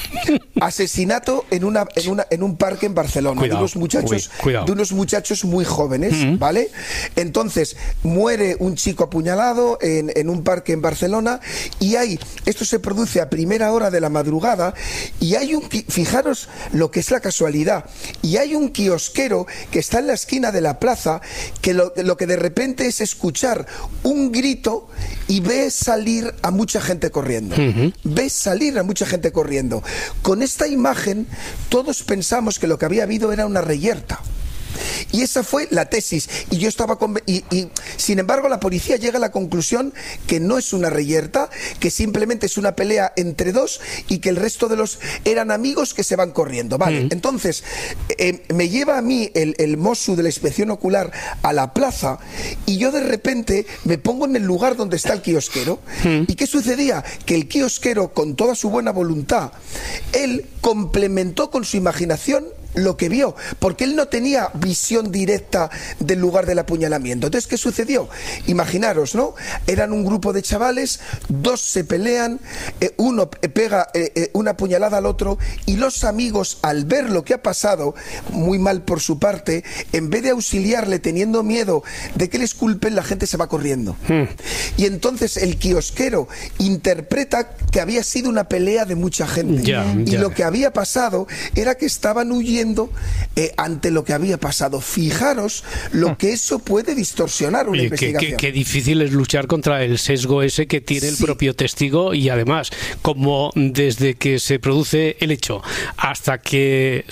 Asesinato en una, en una en un parque en Barcelona, Cuidado, de unos muchachos, uy, cuidado. de unos muchachos muy jóvenes, Mm. ¿vale? Entonces, muere un chico apuñalado en, en un parque en Barcelona y hay, esto se produce a primera hora de la madrugada y hay un, qui- fijaros lo que es la casualidad, y hay un kiosquero que está en la esquina de la plaza que lo, lo que de repente es escuchar un grito y ve salir a mucha gente corriendo. Ujú. Ves salir a mucha gente corriendo. Con esta imagen, todos pensamos que lo que había habido era una reyerta. Y esa fue la tesis. Y yo estaba conven- y, y sin embargo la policía llega a la conclusión que no es una reyerta, que simplemente es una pelea entre dos y que el resto de los eran amigos que se van corriendo. Vale, Mm. entonces eh, me lleva a mí el, el mosu de la inspección ocular a la plaza y yo de repente me pongo en el lugar donde está el kiosquero. Mm. ¿Y qué sucedía? Que el kiosquero, con toda su buena voluntad, él complementó con su imaginación lo que vio, porque él no tenía visión directa del lugar del apuñalamiento. Entonces, ¿qué sucedió? Imaginaros, ¿no? Eran un grupo de chavales, dos se pelean, eh, uno pega eh, eh, una puñalada al otro y los amigos, al ver lo que ha pasado, muy mal por su parte, en vez de auxiliarle teniendo miedo de que les culpen, la gente se va corriendo. Mm. Y entonces el kiosquero interpreta que había sido una pelea de mucha gente. Ya, y ya. lo que había pasado era que estaban huyendo eh, ante lo que había pasado. Fijaros lo que eso puede distorsionar una Oye, qué, investigación. qué- qué difícil es luchar contra el sesgo ese que tiene el Sí. propio testigo, y además, como desde que se produce el hecho hasta que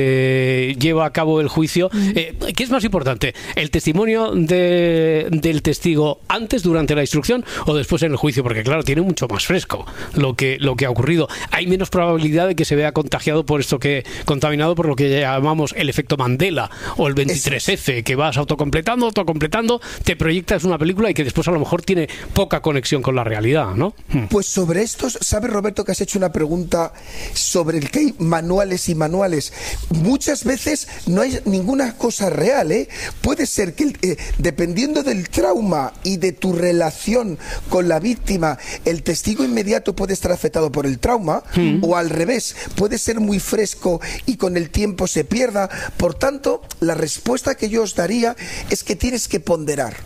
se lleva a cabo el juicio, eh, ¿qué es más importante? ¿El testimonio de- del testigo antes, durante la instrucción, o después en el juicio? Porque claro, tiene mucho más fresco lo que, lo que ha ocurrido. Hay menos probabilidad de que se vea contagiado por esto que, contaminado por lo que llamamos el efecto Mandela o el veintitrés efe, que vas autocompletando, autocompletando, te proyectas una película y que después a lo mejor tiene poca conexión con la realidad, ¿no? Pues sobre esto, ¿sabes, Roberto, que has hecho una pregunta sobre el que hay manuales y manuales? Muchas veces no hay ninguna cosa real, ¿eh? Puede ser que, eh, dependiendo del trauma y de tu relación con la víctima, el testigo inmediato puede estar afectado por el trauma, Mm. o al revés, puede ser muy fresco y con el tiempo se pierda. Por tanto, la respuesta que yo os daría es que tienes que ponderar.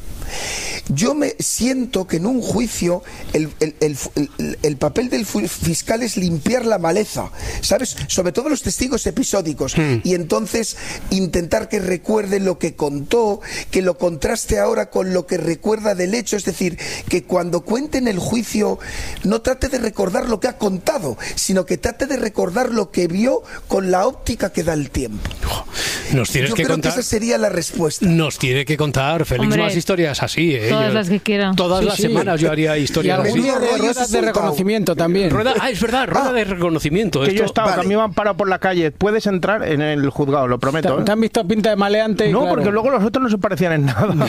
Yo me siento que en un juicio el, el- el- el- el papel del fu- fiscal es limpiar la maleza, ¿sabes? Sobre todo los testigos episódicos. Y entonces intentar que recuerde lo que contó, que lo contraste ahora con lo que recuerda del hecho. Es decir, que cuando cuente en el juicio no trate de recordar lo que ha contado, sino que trate de recordar lo que vio con la óptica que da el tiempo. Nos tienes Yo que creo contar. que esa sería la respuesta. Nos tiene que contar, Félix, Hombre, más historias así, ¿eh? todas Yo- las que quiera. Todas Sí, las sí. semanas yo haría Y historias algún así. día de rollos ruedas de soltado. reconocimiento también. Rueda- ah, es verdad, rueda de reconocimiento. Que yo he Esto- estado, que a vale. mí me han parado por la calle. Puedes entrar en el juzgado, lo prometo. ¿Te, ¿eh? te han visto pinta de maleante? No, Claro. porque luego los otros no se parecían en nada.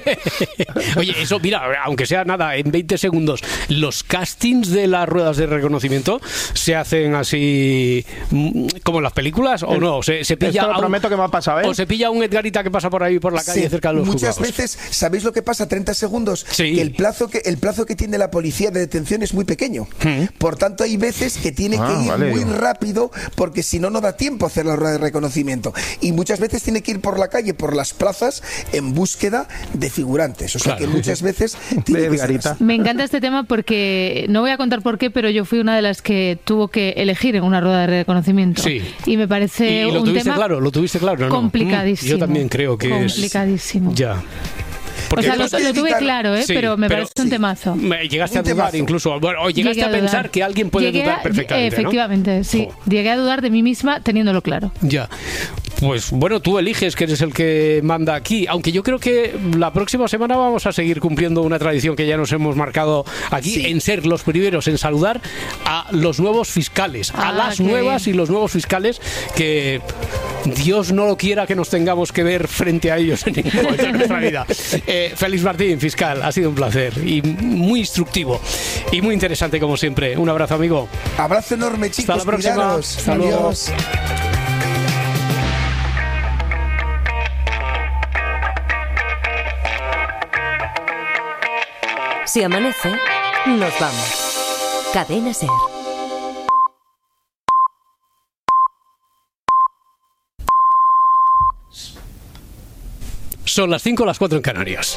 Oye, eso, mira, aunque sea nada, en veinte segundos, los castings de las ruedas de reconocimiento se hacen así mm, como en las películas, o no, se, se pilla Esto lo a un- prometo que me ha pasado, ¿eh? O se pilla un Edgarita que pasa por ahí por la calle Sí, cerca de los muchas juzgados. veces, ¿sabéis lo que pasa? treinta segundos. Sí. Que el plazo que el plazo que tiene la policía de detención es muy pequeño. Mm. Por tanto, hay veces que tiene Ah, que ir vale. muy rápido porque si no, no da tiempo a hacer la rueda de reconocimiento. Y muchas veces tiene que ir por la calle, por las plazas, en búsqueda de figurantes. O sea Claro. que muchas veces tiene que ser así. Me encanta este tema porque no voy a contar por qué, pero yo fui una de las que tuvo que elegir en una rueda de reconocimiento. Sí. Y me parece Y lo un tuviste tema claro, lo tuviste claro, ¿no? complicadísimo. Mm, Yo también creo que complicadísimo. es... Ya. O sea, lo, lo tuve claro, ¿eh? Sí, pero me pero- parece un temazo. Me- Llegaste Un a dudar temazo. incluso, bueno, o llegaste Llegué a, a dudar. pensar que alguien puede Llegué dudar a- perfectamente, ¿no? Efectivamente, sí. Llegué a dudar de mí misma teniéndolo claro. Ya. Pues bueno, tú eliges que eres el que manda aquí, aunque yo creo que la próxima semana vamos a seguir cumpliendo una tradición que ya nos hemos marcado aquí, Sí. en ser los primeros en saludar a los nuevos fiscales, a Ah, las qué nuevas bien. y los nuevos fiscales que Dios no lo quiera que nos tengamos que ver frente a ellos en ningún momento de nuestra vida. Eh, Félix Martín, fiscal, ha sido un placer y muy instructivo y muy interesante como siempre. Un abrazo, amigo. Abrazo enorme, chicos. Hasta la próxima. Cuidaros. Hasta luego. Adiós. Si amanece, nos vamos. Cadena Ser. Son las cinco, las cuatro en Canarias.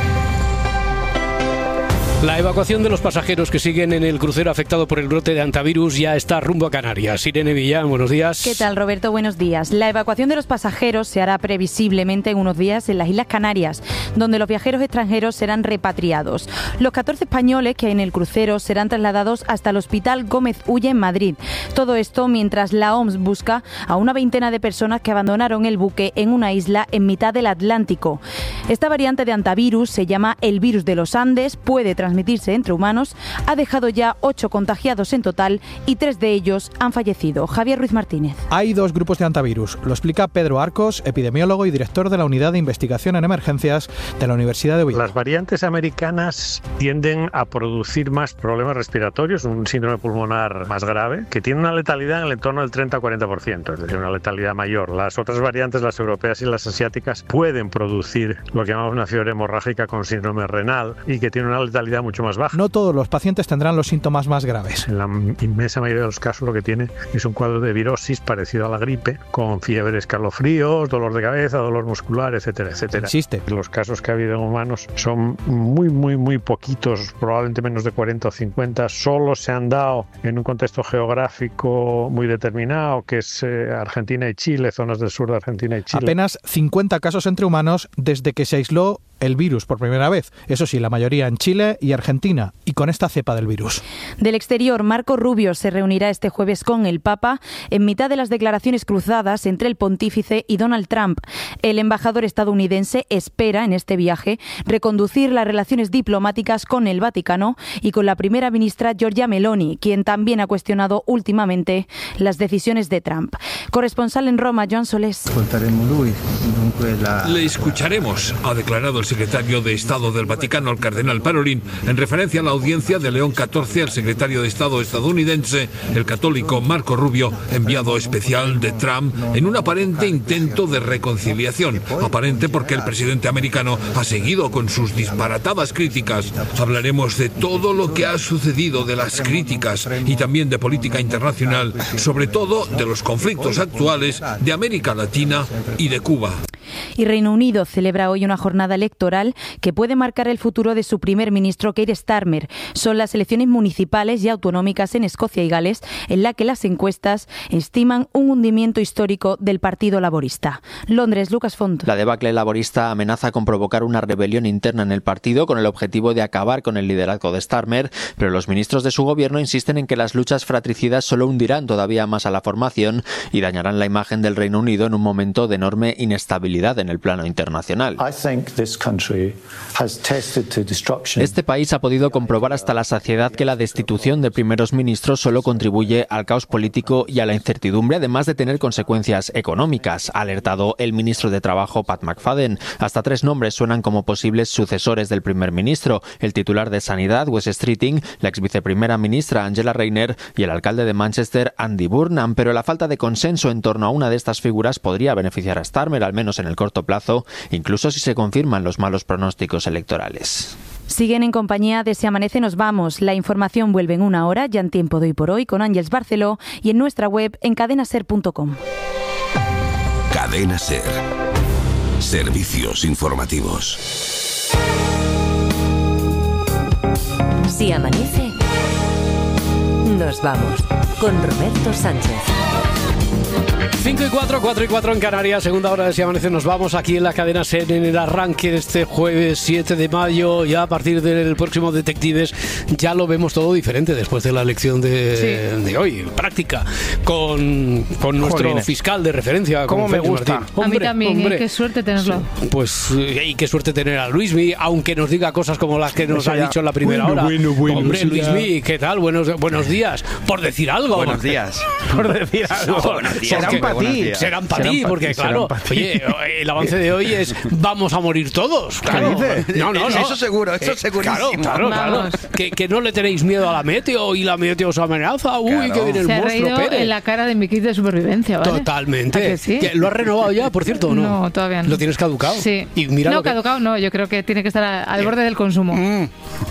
La evacuación de los pasajeros que siguen en el crucero afectado por el brote de hantavirus ya está rumbo a Canarias. Irene Villán, buenos días. ¿Qué tal, Roberto? Buenos días. La evacuación de los pasajeros se hará previsiblemente en unos días en las Islas Canarias, donde los viajeros extranjeros serán repatriados. Los catorce españoles que hay en el crucero serán trasladados hasta el Hospital Gómez Ulla en Madrid. Todo esto mientras la O M S busca a una veintena de personas que abandonaron el buque en una isla en mitad del Atlántico. Esta variante de hantavirus se llama el virus de los Andes, puede transmitirse entre humanos, ha dejado ya ocho contagiados en total y tres de ellos han fallecido. Javier Ruiz Martínez. Hay dos grupos de hantavirus. Lo explica Pedro Arcos, epidemiólogo y director de la Unidad de Investigación en Emergencias de la Universidad de Oviedo. Las variantes americanas tienden a producir más problemas respiratorios, un síndrome pulmonar más grave, que tiene una letalidad en el entorno del treinta a cuarenta por ciento, es decir, una letalidad mayor. Las otras variantes, las europeas y las asiáticas, pueden producir lo que llamamos una fiebre hemorrágica con síndrome renal y que tiene una letalidad mucho más baja. No todos los pacientes tendrán los síntomas más graves. En la inmensa mayoría de los casos lo que tiene es un cuadro de virosis parecido a la gripe, con fiebre, escalofríos, dolor de cabeza, dolor muscular, etcétera, etcétera. Insiste. Los casos que ha habido en humanos son muy, muy, muy poquitos, probablemente menos de cuarenta o cincuenta. Solo se han dado en un contexto geográfico muy determinado, que es eh, Argentina y Chile, zonas del sur de Argentina y Chile. Apenas cincuenta casos entre humanos desde que se aisló el virus por primera vez. Eso sí, la mayoría en Chile y Argentina, y con esta cepa del virus. Del exterior, Marco Rubio se reunirá este jueves con el Papa en mitad de las declaraciones cruzadas entre el pontífice y Donald Trump. El embajador estadounidense espera en este viaje reconducir las relaciones diplomáticas con el Vaticano y con la primera ministra Giorgia Meloni, quien también ha cuestionado últimamente las decisiones de Trump. Corresponsal en Roma, Joan Solés. Le escucharemos, ha declarado el secretario de Estado del Vaticano, el cardenal Parolin, en referencia a la audiencia de León catorce al secretario de Estado estadounidense, el católico Marco Rubio, enviado especial de Trump, en un aparente intento de reconciliación. Aparente porque el presidente americano ha seguido con sus disparatadas críticas. Hablaremos de todo lo que ha sucedido, de las críticas y también de política internacional, sobre todo de los conflictos actuales de América Latina y de Cuba. Y Reino Unido celebra hoy una jornada electoral que puede marcar el futuro de su primer ministro Keir Starmer. Son las elecciones municipales y autonómicas en Escocia y Gales, en la que las encuestas estiman un hundimiento histórico del Partido Laborista. Londres, Lucas Font. La debacle laborista amenaza con provocar una rebelión interna en el partido con el objetivo de acabar con el liderazgo de Starmer, pero los ministros de su gobierno insisten en que las luchas fratricidas solo hundirán todavía más a la formación y dañarán la imagen del Reino Unido en un momento de enorme inestabilidad credibilidad en el plano internacional. Este país ha podido comprobar hasta la saciedad que la destitución de primeros ministros solo contribuye al caos político y a la incertidumbre, además de tener consecuencias económicas, ha alertado el ministro de Trabajo Pat McFadden. Hasta tres nombres suenan como posibles sucesores del primer ministro: el titular de Sanidad, Wes Streeting, la ex viceprimera ministra Angela Rayner y el alcalde de Manchester, Andy Burnham. Pero la falta de consenso en torno a una de estas figuras podría beneficiar a Starmer, al menos en el corto plazo, incluso si se confirman los malos pronósticos electorales. Siguen en compañía de Si Amanece Nos Vamos. La información vuelve en una hora, ya en Tiempo de Hoy por Hoy, con Ángeles Barceló, y en nuestra web en cadena ser punto com. Cadena Ser. Servicios informativos. Si amanece, nos vamos con Roberto Sánchez. cinco y cuatro, cuatro y cuatro en Canarias, segunda hora de Si Amanece. Nos vamos aquí en la cadena SER en el arranque de este jueves siete de mayo. Ya a partir del próximo Detectives ya lo vemos todo diferente después de la elección de, sí. de hoy, práctica, con, con nuestro Jolines. fiscal de referencia. ¿Cómo me gusta? Hombre, a mí también, hombre. ¿eh? Qué suerte tenerlo. Sí. Pues, y qué suerte tener a Luismi, aunque nos diga cosas como las que nos ha dicho en la primera bueno, hora. Bueno, bueno, hombre, Luismi, ¿qué tal? Buenos, buenos días, por decir algo. Buenos días. Por decir algo. Buenos días. Serán para ti, serán para ti, porque claro, oye, el avance de hoy es vamos a morir todos. Claro. No, no, no. Eso seguro, eso eh, segurísimo. Claro, claro, claro. Que, que no le tenéis miedo a la meteo y la meteo os amenaza. Uy, claro. Que viene el Se monstruo ha reído Pérez. En la cara de mi kit de supervivencia, ¿vale? Totalmente. Que sí? ¿Lo has renovado ya, por cierto, o no? No, todavía no. ¿Lo tienes caducado? Sí. Y mira no, lo que... caducado no, yo creo que tiene que estar a, al borde del consumo. Mm.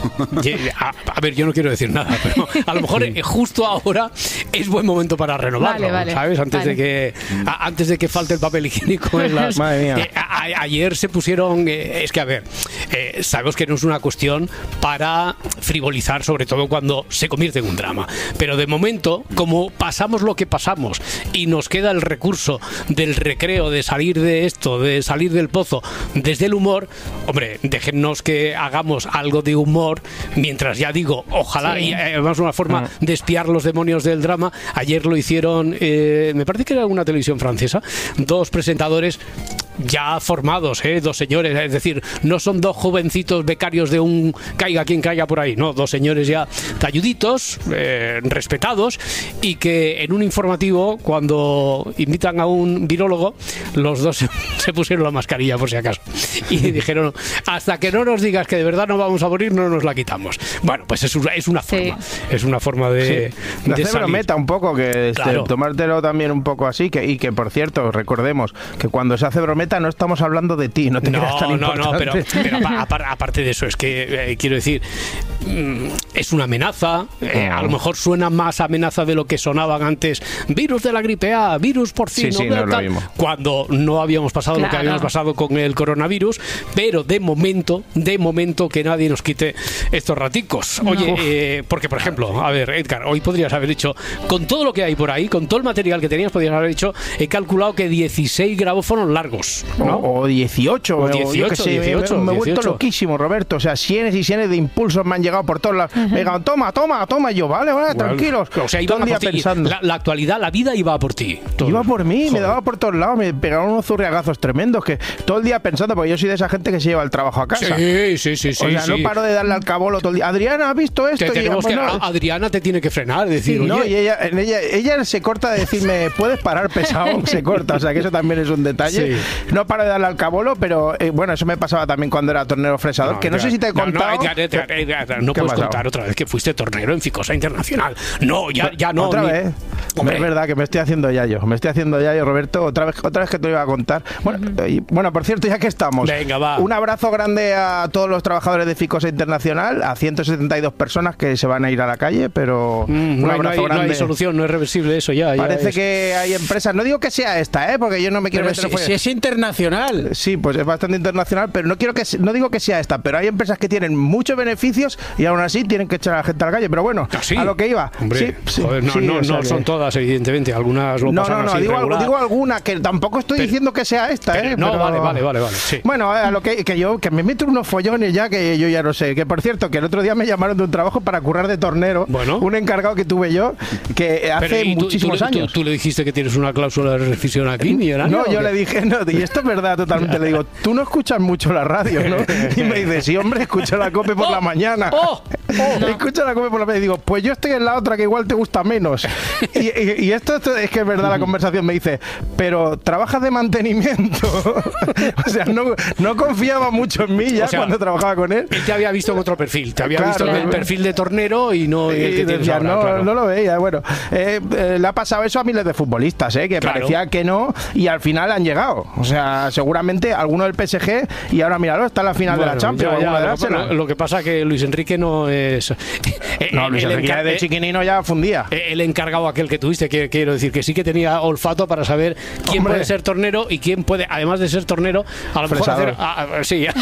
A, a ver, yo no quiero decir nada, pero a lo mejor eh, justo ahora es buen momento para renovarlo, vale, vale, ¿sabes? Antes vale. de que a, antes de que falte el papel higiénico en las... Madre mía. Eh, a, a, ayer se pusieron... Eh, es que, a ver, eh, sabemos que no es una cuestión para frivolizar, sobre todo cuando se convierte en un drama. Pero de momento, como pasamos lo que pasamos y nos queda el recurso del recreo, de salir de esto, de salir del pozo desde el humor, hombre, déjennos que hagamos algo de humor, mientras ya digo, ojalá, sí. y además una forma ah. de espiar los demonios del drama. Ayer lo hicieron, eh, me parece que era una televisión francesa, dos presentadores ya formados, ¿eh? Dos señores, es decir, no son dos jovencitos becarios de un caiga quien caiga por ahí, no, dos señores ya talluditos, eh, respetados, y que en un informativo, cuando invitan a un virólogo, los dos se, se pusieron la mascarilla por si acaso y dijeron, hasta que no nos digas que de verdad no vamos a morir, no nos la quitamos. Bueno, pues es una, es una forma, sí. es una forma de, sí. de, de hacer brometa un poco, que claro. este, tomártelo también un poco así, que, y que por cierto, recordemos que cuando se hace brometa no estamos hablando de ti, no te no, creas tan no, importante. No, pero, pero apar, aparte de eso, es que eh, quiero decir, es una amenaza, eh, a lo mejor suena más amenaza de lo que sonaban antes, virus de la gripe A, virus porcino, sí, sí, no tal, cuando no habíamos pasado claro. lo que habíamos pasado con el coronavirus, pero de momento, de momento que nadie nos quite estos raticos. Oye, no. eh, porque por ejemplo, a ver, Edgar, hoy podrías haber dicho, con todo lo que hay por ahí, con todo el material que tenías, podrías haber dicho, he calculado que dieciséis grabófonos largos, ¿no? O, o dieciocho, o dieciocho, o sé, dieciocho, me, me he vuelto dieciocho. loquísimo, Roberto. O sea, cienes y cienes de impulsos me han llegado por todos lados. Me digan, toma, toma, toma. Y yo, vale, vale, bueno, tranquilos. O sea, iban a por ti. Pensando. La, la actualidad, la vida iba por ti. Todo. Iba por mí, Joder. me daba por todos lados. Me pegaron unos zurriagazos tremendos que todo el día pensando, porque yo soy de esa gente que se lleva el trabajo a casa. Sí, sí, sí. sí o sea, sí. no paro de darle al cabolo todo el día. Adriana, ¿has visto esto? Te tenemos y, bueno, que, Adriana te tiene que frenar, decir, sí, no, oye. y ella, en ella, ella se corta de decirme, ¿puedes parar, pesado? Se corta, o sea, que eso también es un detalle. Sí. No paro de darle al cabolo, pero eh, bueno, eso me pasaba también cuando era tornero fresador, no, que no ya, sé si te he contado. No, no, ya, ya, ya, ya, no puedes contar otra vez que fuiste tornero en Ficosa Internacional. No, ya, ya no. Otra ni... vez. Hombre. Es verdad que me estoy haciendo ya yo. Me estoy haciendo ya yo, Roberto. Otra vez, otra vez que te lo iba a contar. Bueno, uh-huh. y, bueno, por cierto, ya que estamos. Venga, va. Un abrazo grande a todos los trabajadores de Ficosa Internacional, a ciento setenta y dos personas que se van a ir a la calle, pero mm, un no, abrazo no hay, grande. No hay solución, no es reversible eso ya. Parece ya es... que hay empresas, no digo que sea esta, ¿eh? Porque yo no me quiero pero meter si, si es internacional. Sí, pues es bastante internacional, pero no quiero que no digo que sea esta, pero hay empresas que tienen muchos beneficios y aún así tienen que echar a la gente a la calle. Pero bueno, ¿Ah, sí? a lo que iba. Hombre, sí, sí, joder, no, sí, no, o sea no que... son todas, evidentemente. Algunas lo No, pasan no, no, así digo, regular. digo alguna, que tampoco estoy Pero- diciendo que sea esta, pero- ¿eh? no, Pero- vale, vale, vale, vale, sí. Bueno, a lo que, que yo que me meto unos follones ya que yo ya no sé. Que por cierto, que el otro día me llamaron de un trabajo para currar de tornero. Bueno. Un encargado que tuve yo, que hace Pero, ¿y tú- muchísimos tú, le- años. Tú, tú le dijiste que tienes una cláusula de rescisión aquí, millonario? No, ¿o yo qué? le dije, no, y esto es verdad totalmente. Le digo, tú no escuchas mucho la radio, ¿no? Y me dice, sí, hombre, escucha la COPE por la mañana. ¡Oh! oh. Escucha la COPE por la mañana. Y digo, pues yo estoy en la otra que igual te gusta menos. Y, y- y esto, esto es que es verdad la conversación. Me dice, pero trabajas de mantenimiento. O sea, no, no confiaba mucho en mí ya O sea, cuando trabajaba con él. Él te había visto en otro perfil. Te había Claro, visto en el claro. perfil de tornero y no en el Y que tienes decía, ahora, no, claro. no lo veía. Bueno, eh, eh, le ha pasado eso a miles de futbolistas, ¿eh? Que Claro. parecía que no y al final han llegado. O sea, seguramente alguno del P S G y ahora míralo, está en la final Bueno, de la Champions. ya, o ya, alguna de lo, Arsenal. lo- lo que pasa que Luis Enrique no es... No, Luis el Enrique encar- de chiquinino ya fundía. El encargado aquel que tuviste, que quiero decir que sí que tenía olfato para saber quién Hombre. puede ser tornero y quién puede, además de ser tornero, a lo mejor Fresador. hacer, a- a- sí, a-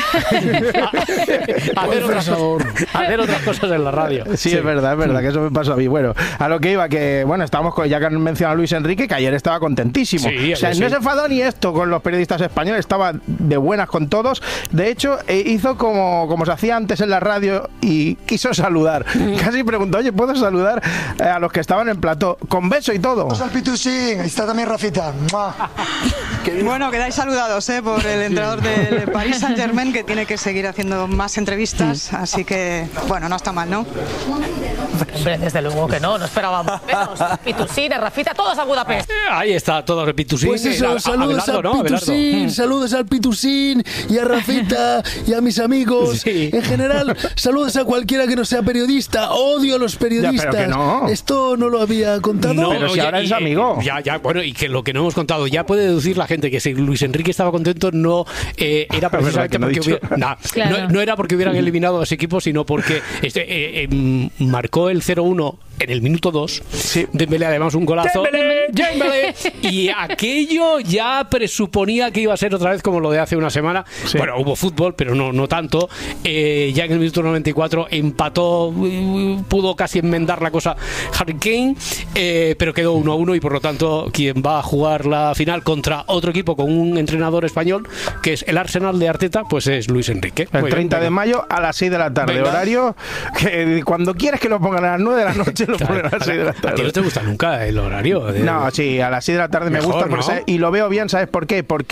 a- hacer, otras cosas, hacer otras cosas en la radio. Sí, es verdad, es verdad, que eso me pasó a mí. Bueno, a lo que iba, que bueno, estábamos con, ya que han mencionado a Luis Enrique, que ayer estaba contentísimo. Sí, o sea, ayer no sí. se enfadó ni esto con los periodistas españoles, estaba de buenas con todos. De hecho, eh, hizo como, como se hacía antes en la radio y quiso saludar. Casi preguntó, oye, ¿puedo saludar eh, a los que estaban en plató? Con beso y todo. Al Pitusín, ahí está también Rafita. ¡Mua! Bueno, quedáis saludados ¿eh? por el entrenador del Paris Saint-Germain, que tiene que seguir haciendo más entrevistas, así que, bueno, no está mal, ¿no? Hombre, desde luego que no, no esperábamos menos. Pitusín, Rafita, todos a Budapest. Ahí está, todo Repitusín. Pues eso, saludos al Pitusín, saludos al Pitusín y a Rafita y a mis amigos. Sí. En general, saludos a cualquiera que no sea periodista. Odio a los periodistas. Ya, pero que no. Esto no lo había contado. No, Pero si oye, ahora y- es amigo. Ya, ya, bueno, y que lo que no hemos contado, ya puede deducir la gente que si Luis Enrique estaba contento, no eh, era precisamente que no he porque dicho. hubiera, nah, Claro. no, no era porque hubieran eliminado a ese equipo, sino porque este, eh, eh, marcó el cero uno en el minuto dos. Dembélé, además, un golazo. Dembélé. Dembélé. Y aquello ya presuponía que iba a ser otra vez como lo de hace una semana. Sí. Bueno, hubo fútbol, pero no, no tanto. Eh, ya en el minuto noventa y cuatro empató, eh, pudo casi enmendar la cosa Harry Kane, eh, pero quedó uno a uno y por lo tanto quien va a jugar la final contra otro equipo con un entrenador español, que es el Arsenal de Arteta, pues es Luis Enrique. El Muy bien, treinta de venga. mayo a las seis de la tarde. Venga. Horario que cuando quieres que lo pongan a las nueve de la noche, lo ponen a las seis de la ¿A ti no tarde. te gusta nunca el horario? de- No, sí, a las seis de la tarde me Mejor, gusta porque ¿no? ¿sabes? Y lo veo bien, ¿sabes por qué? Porque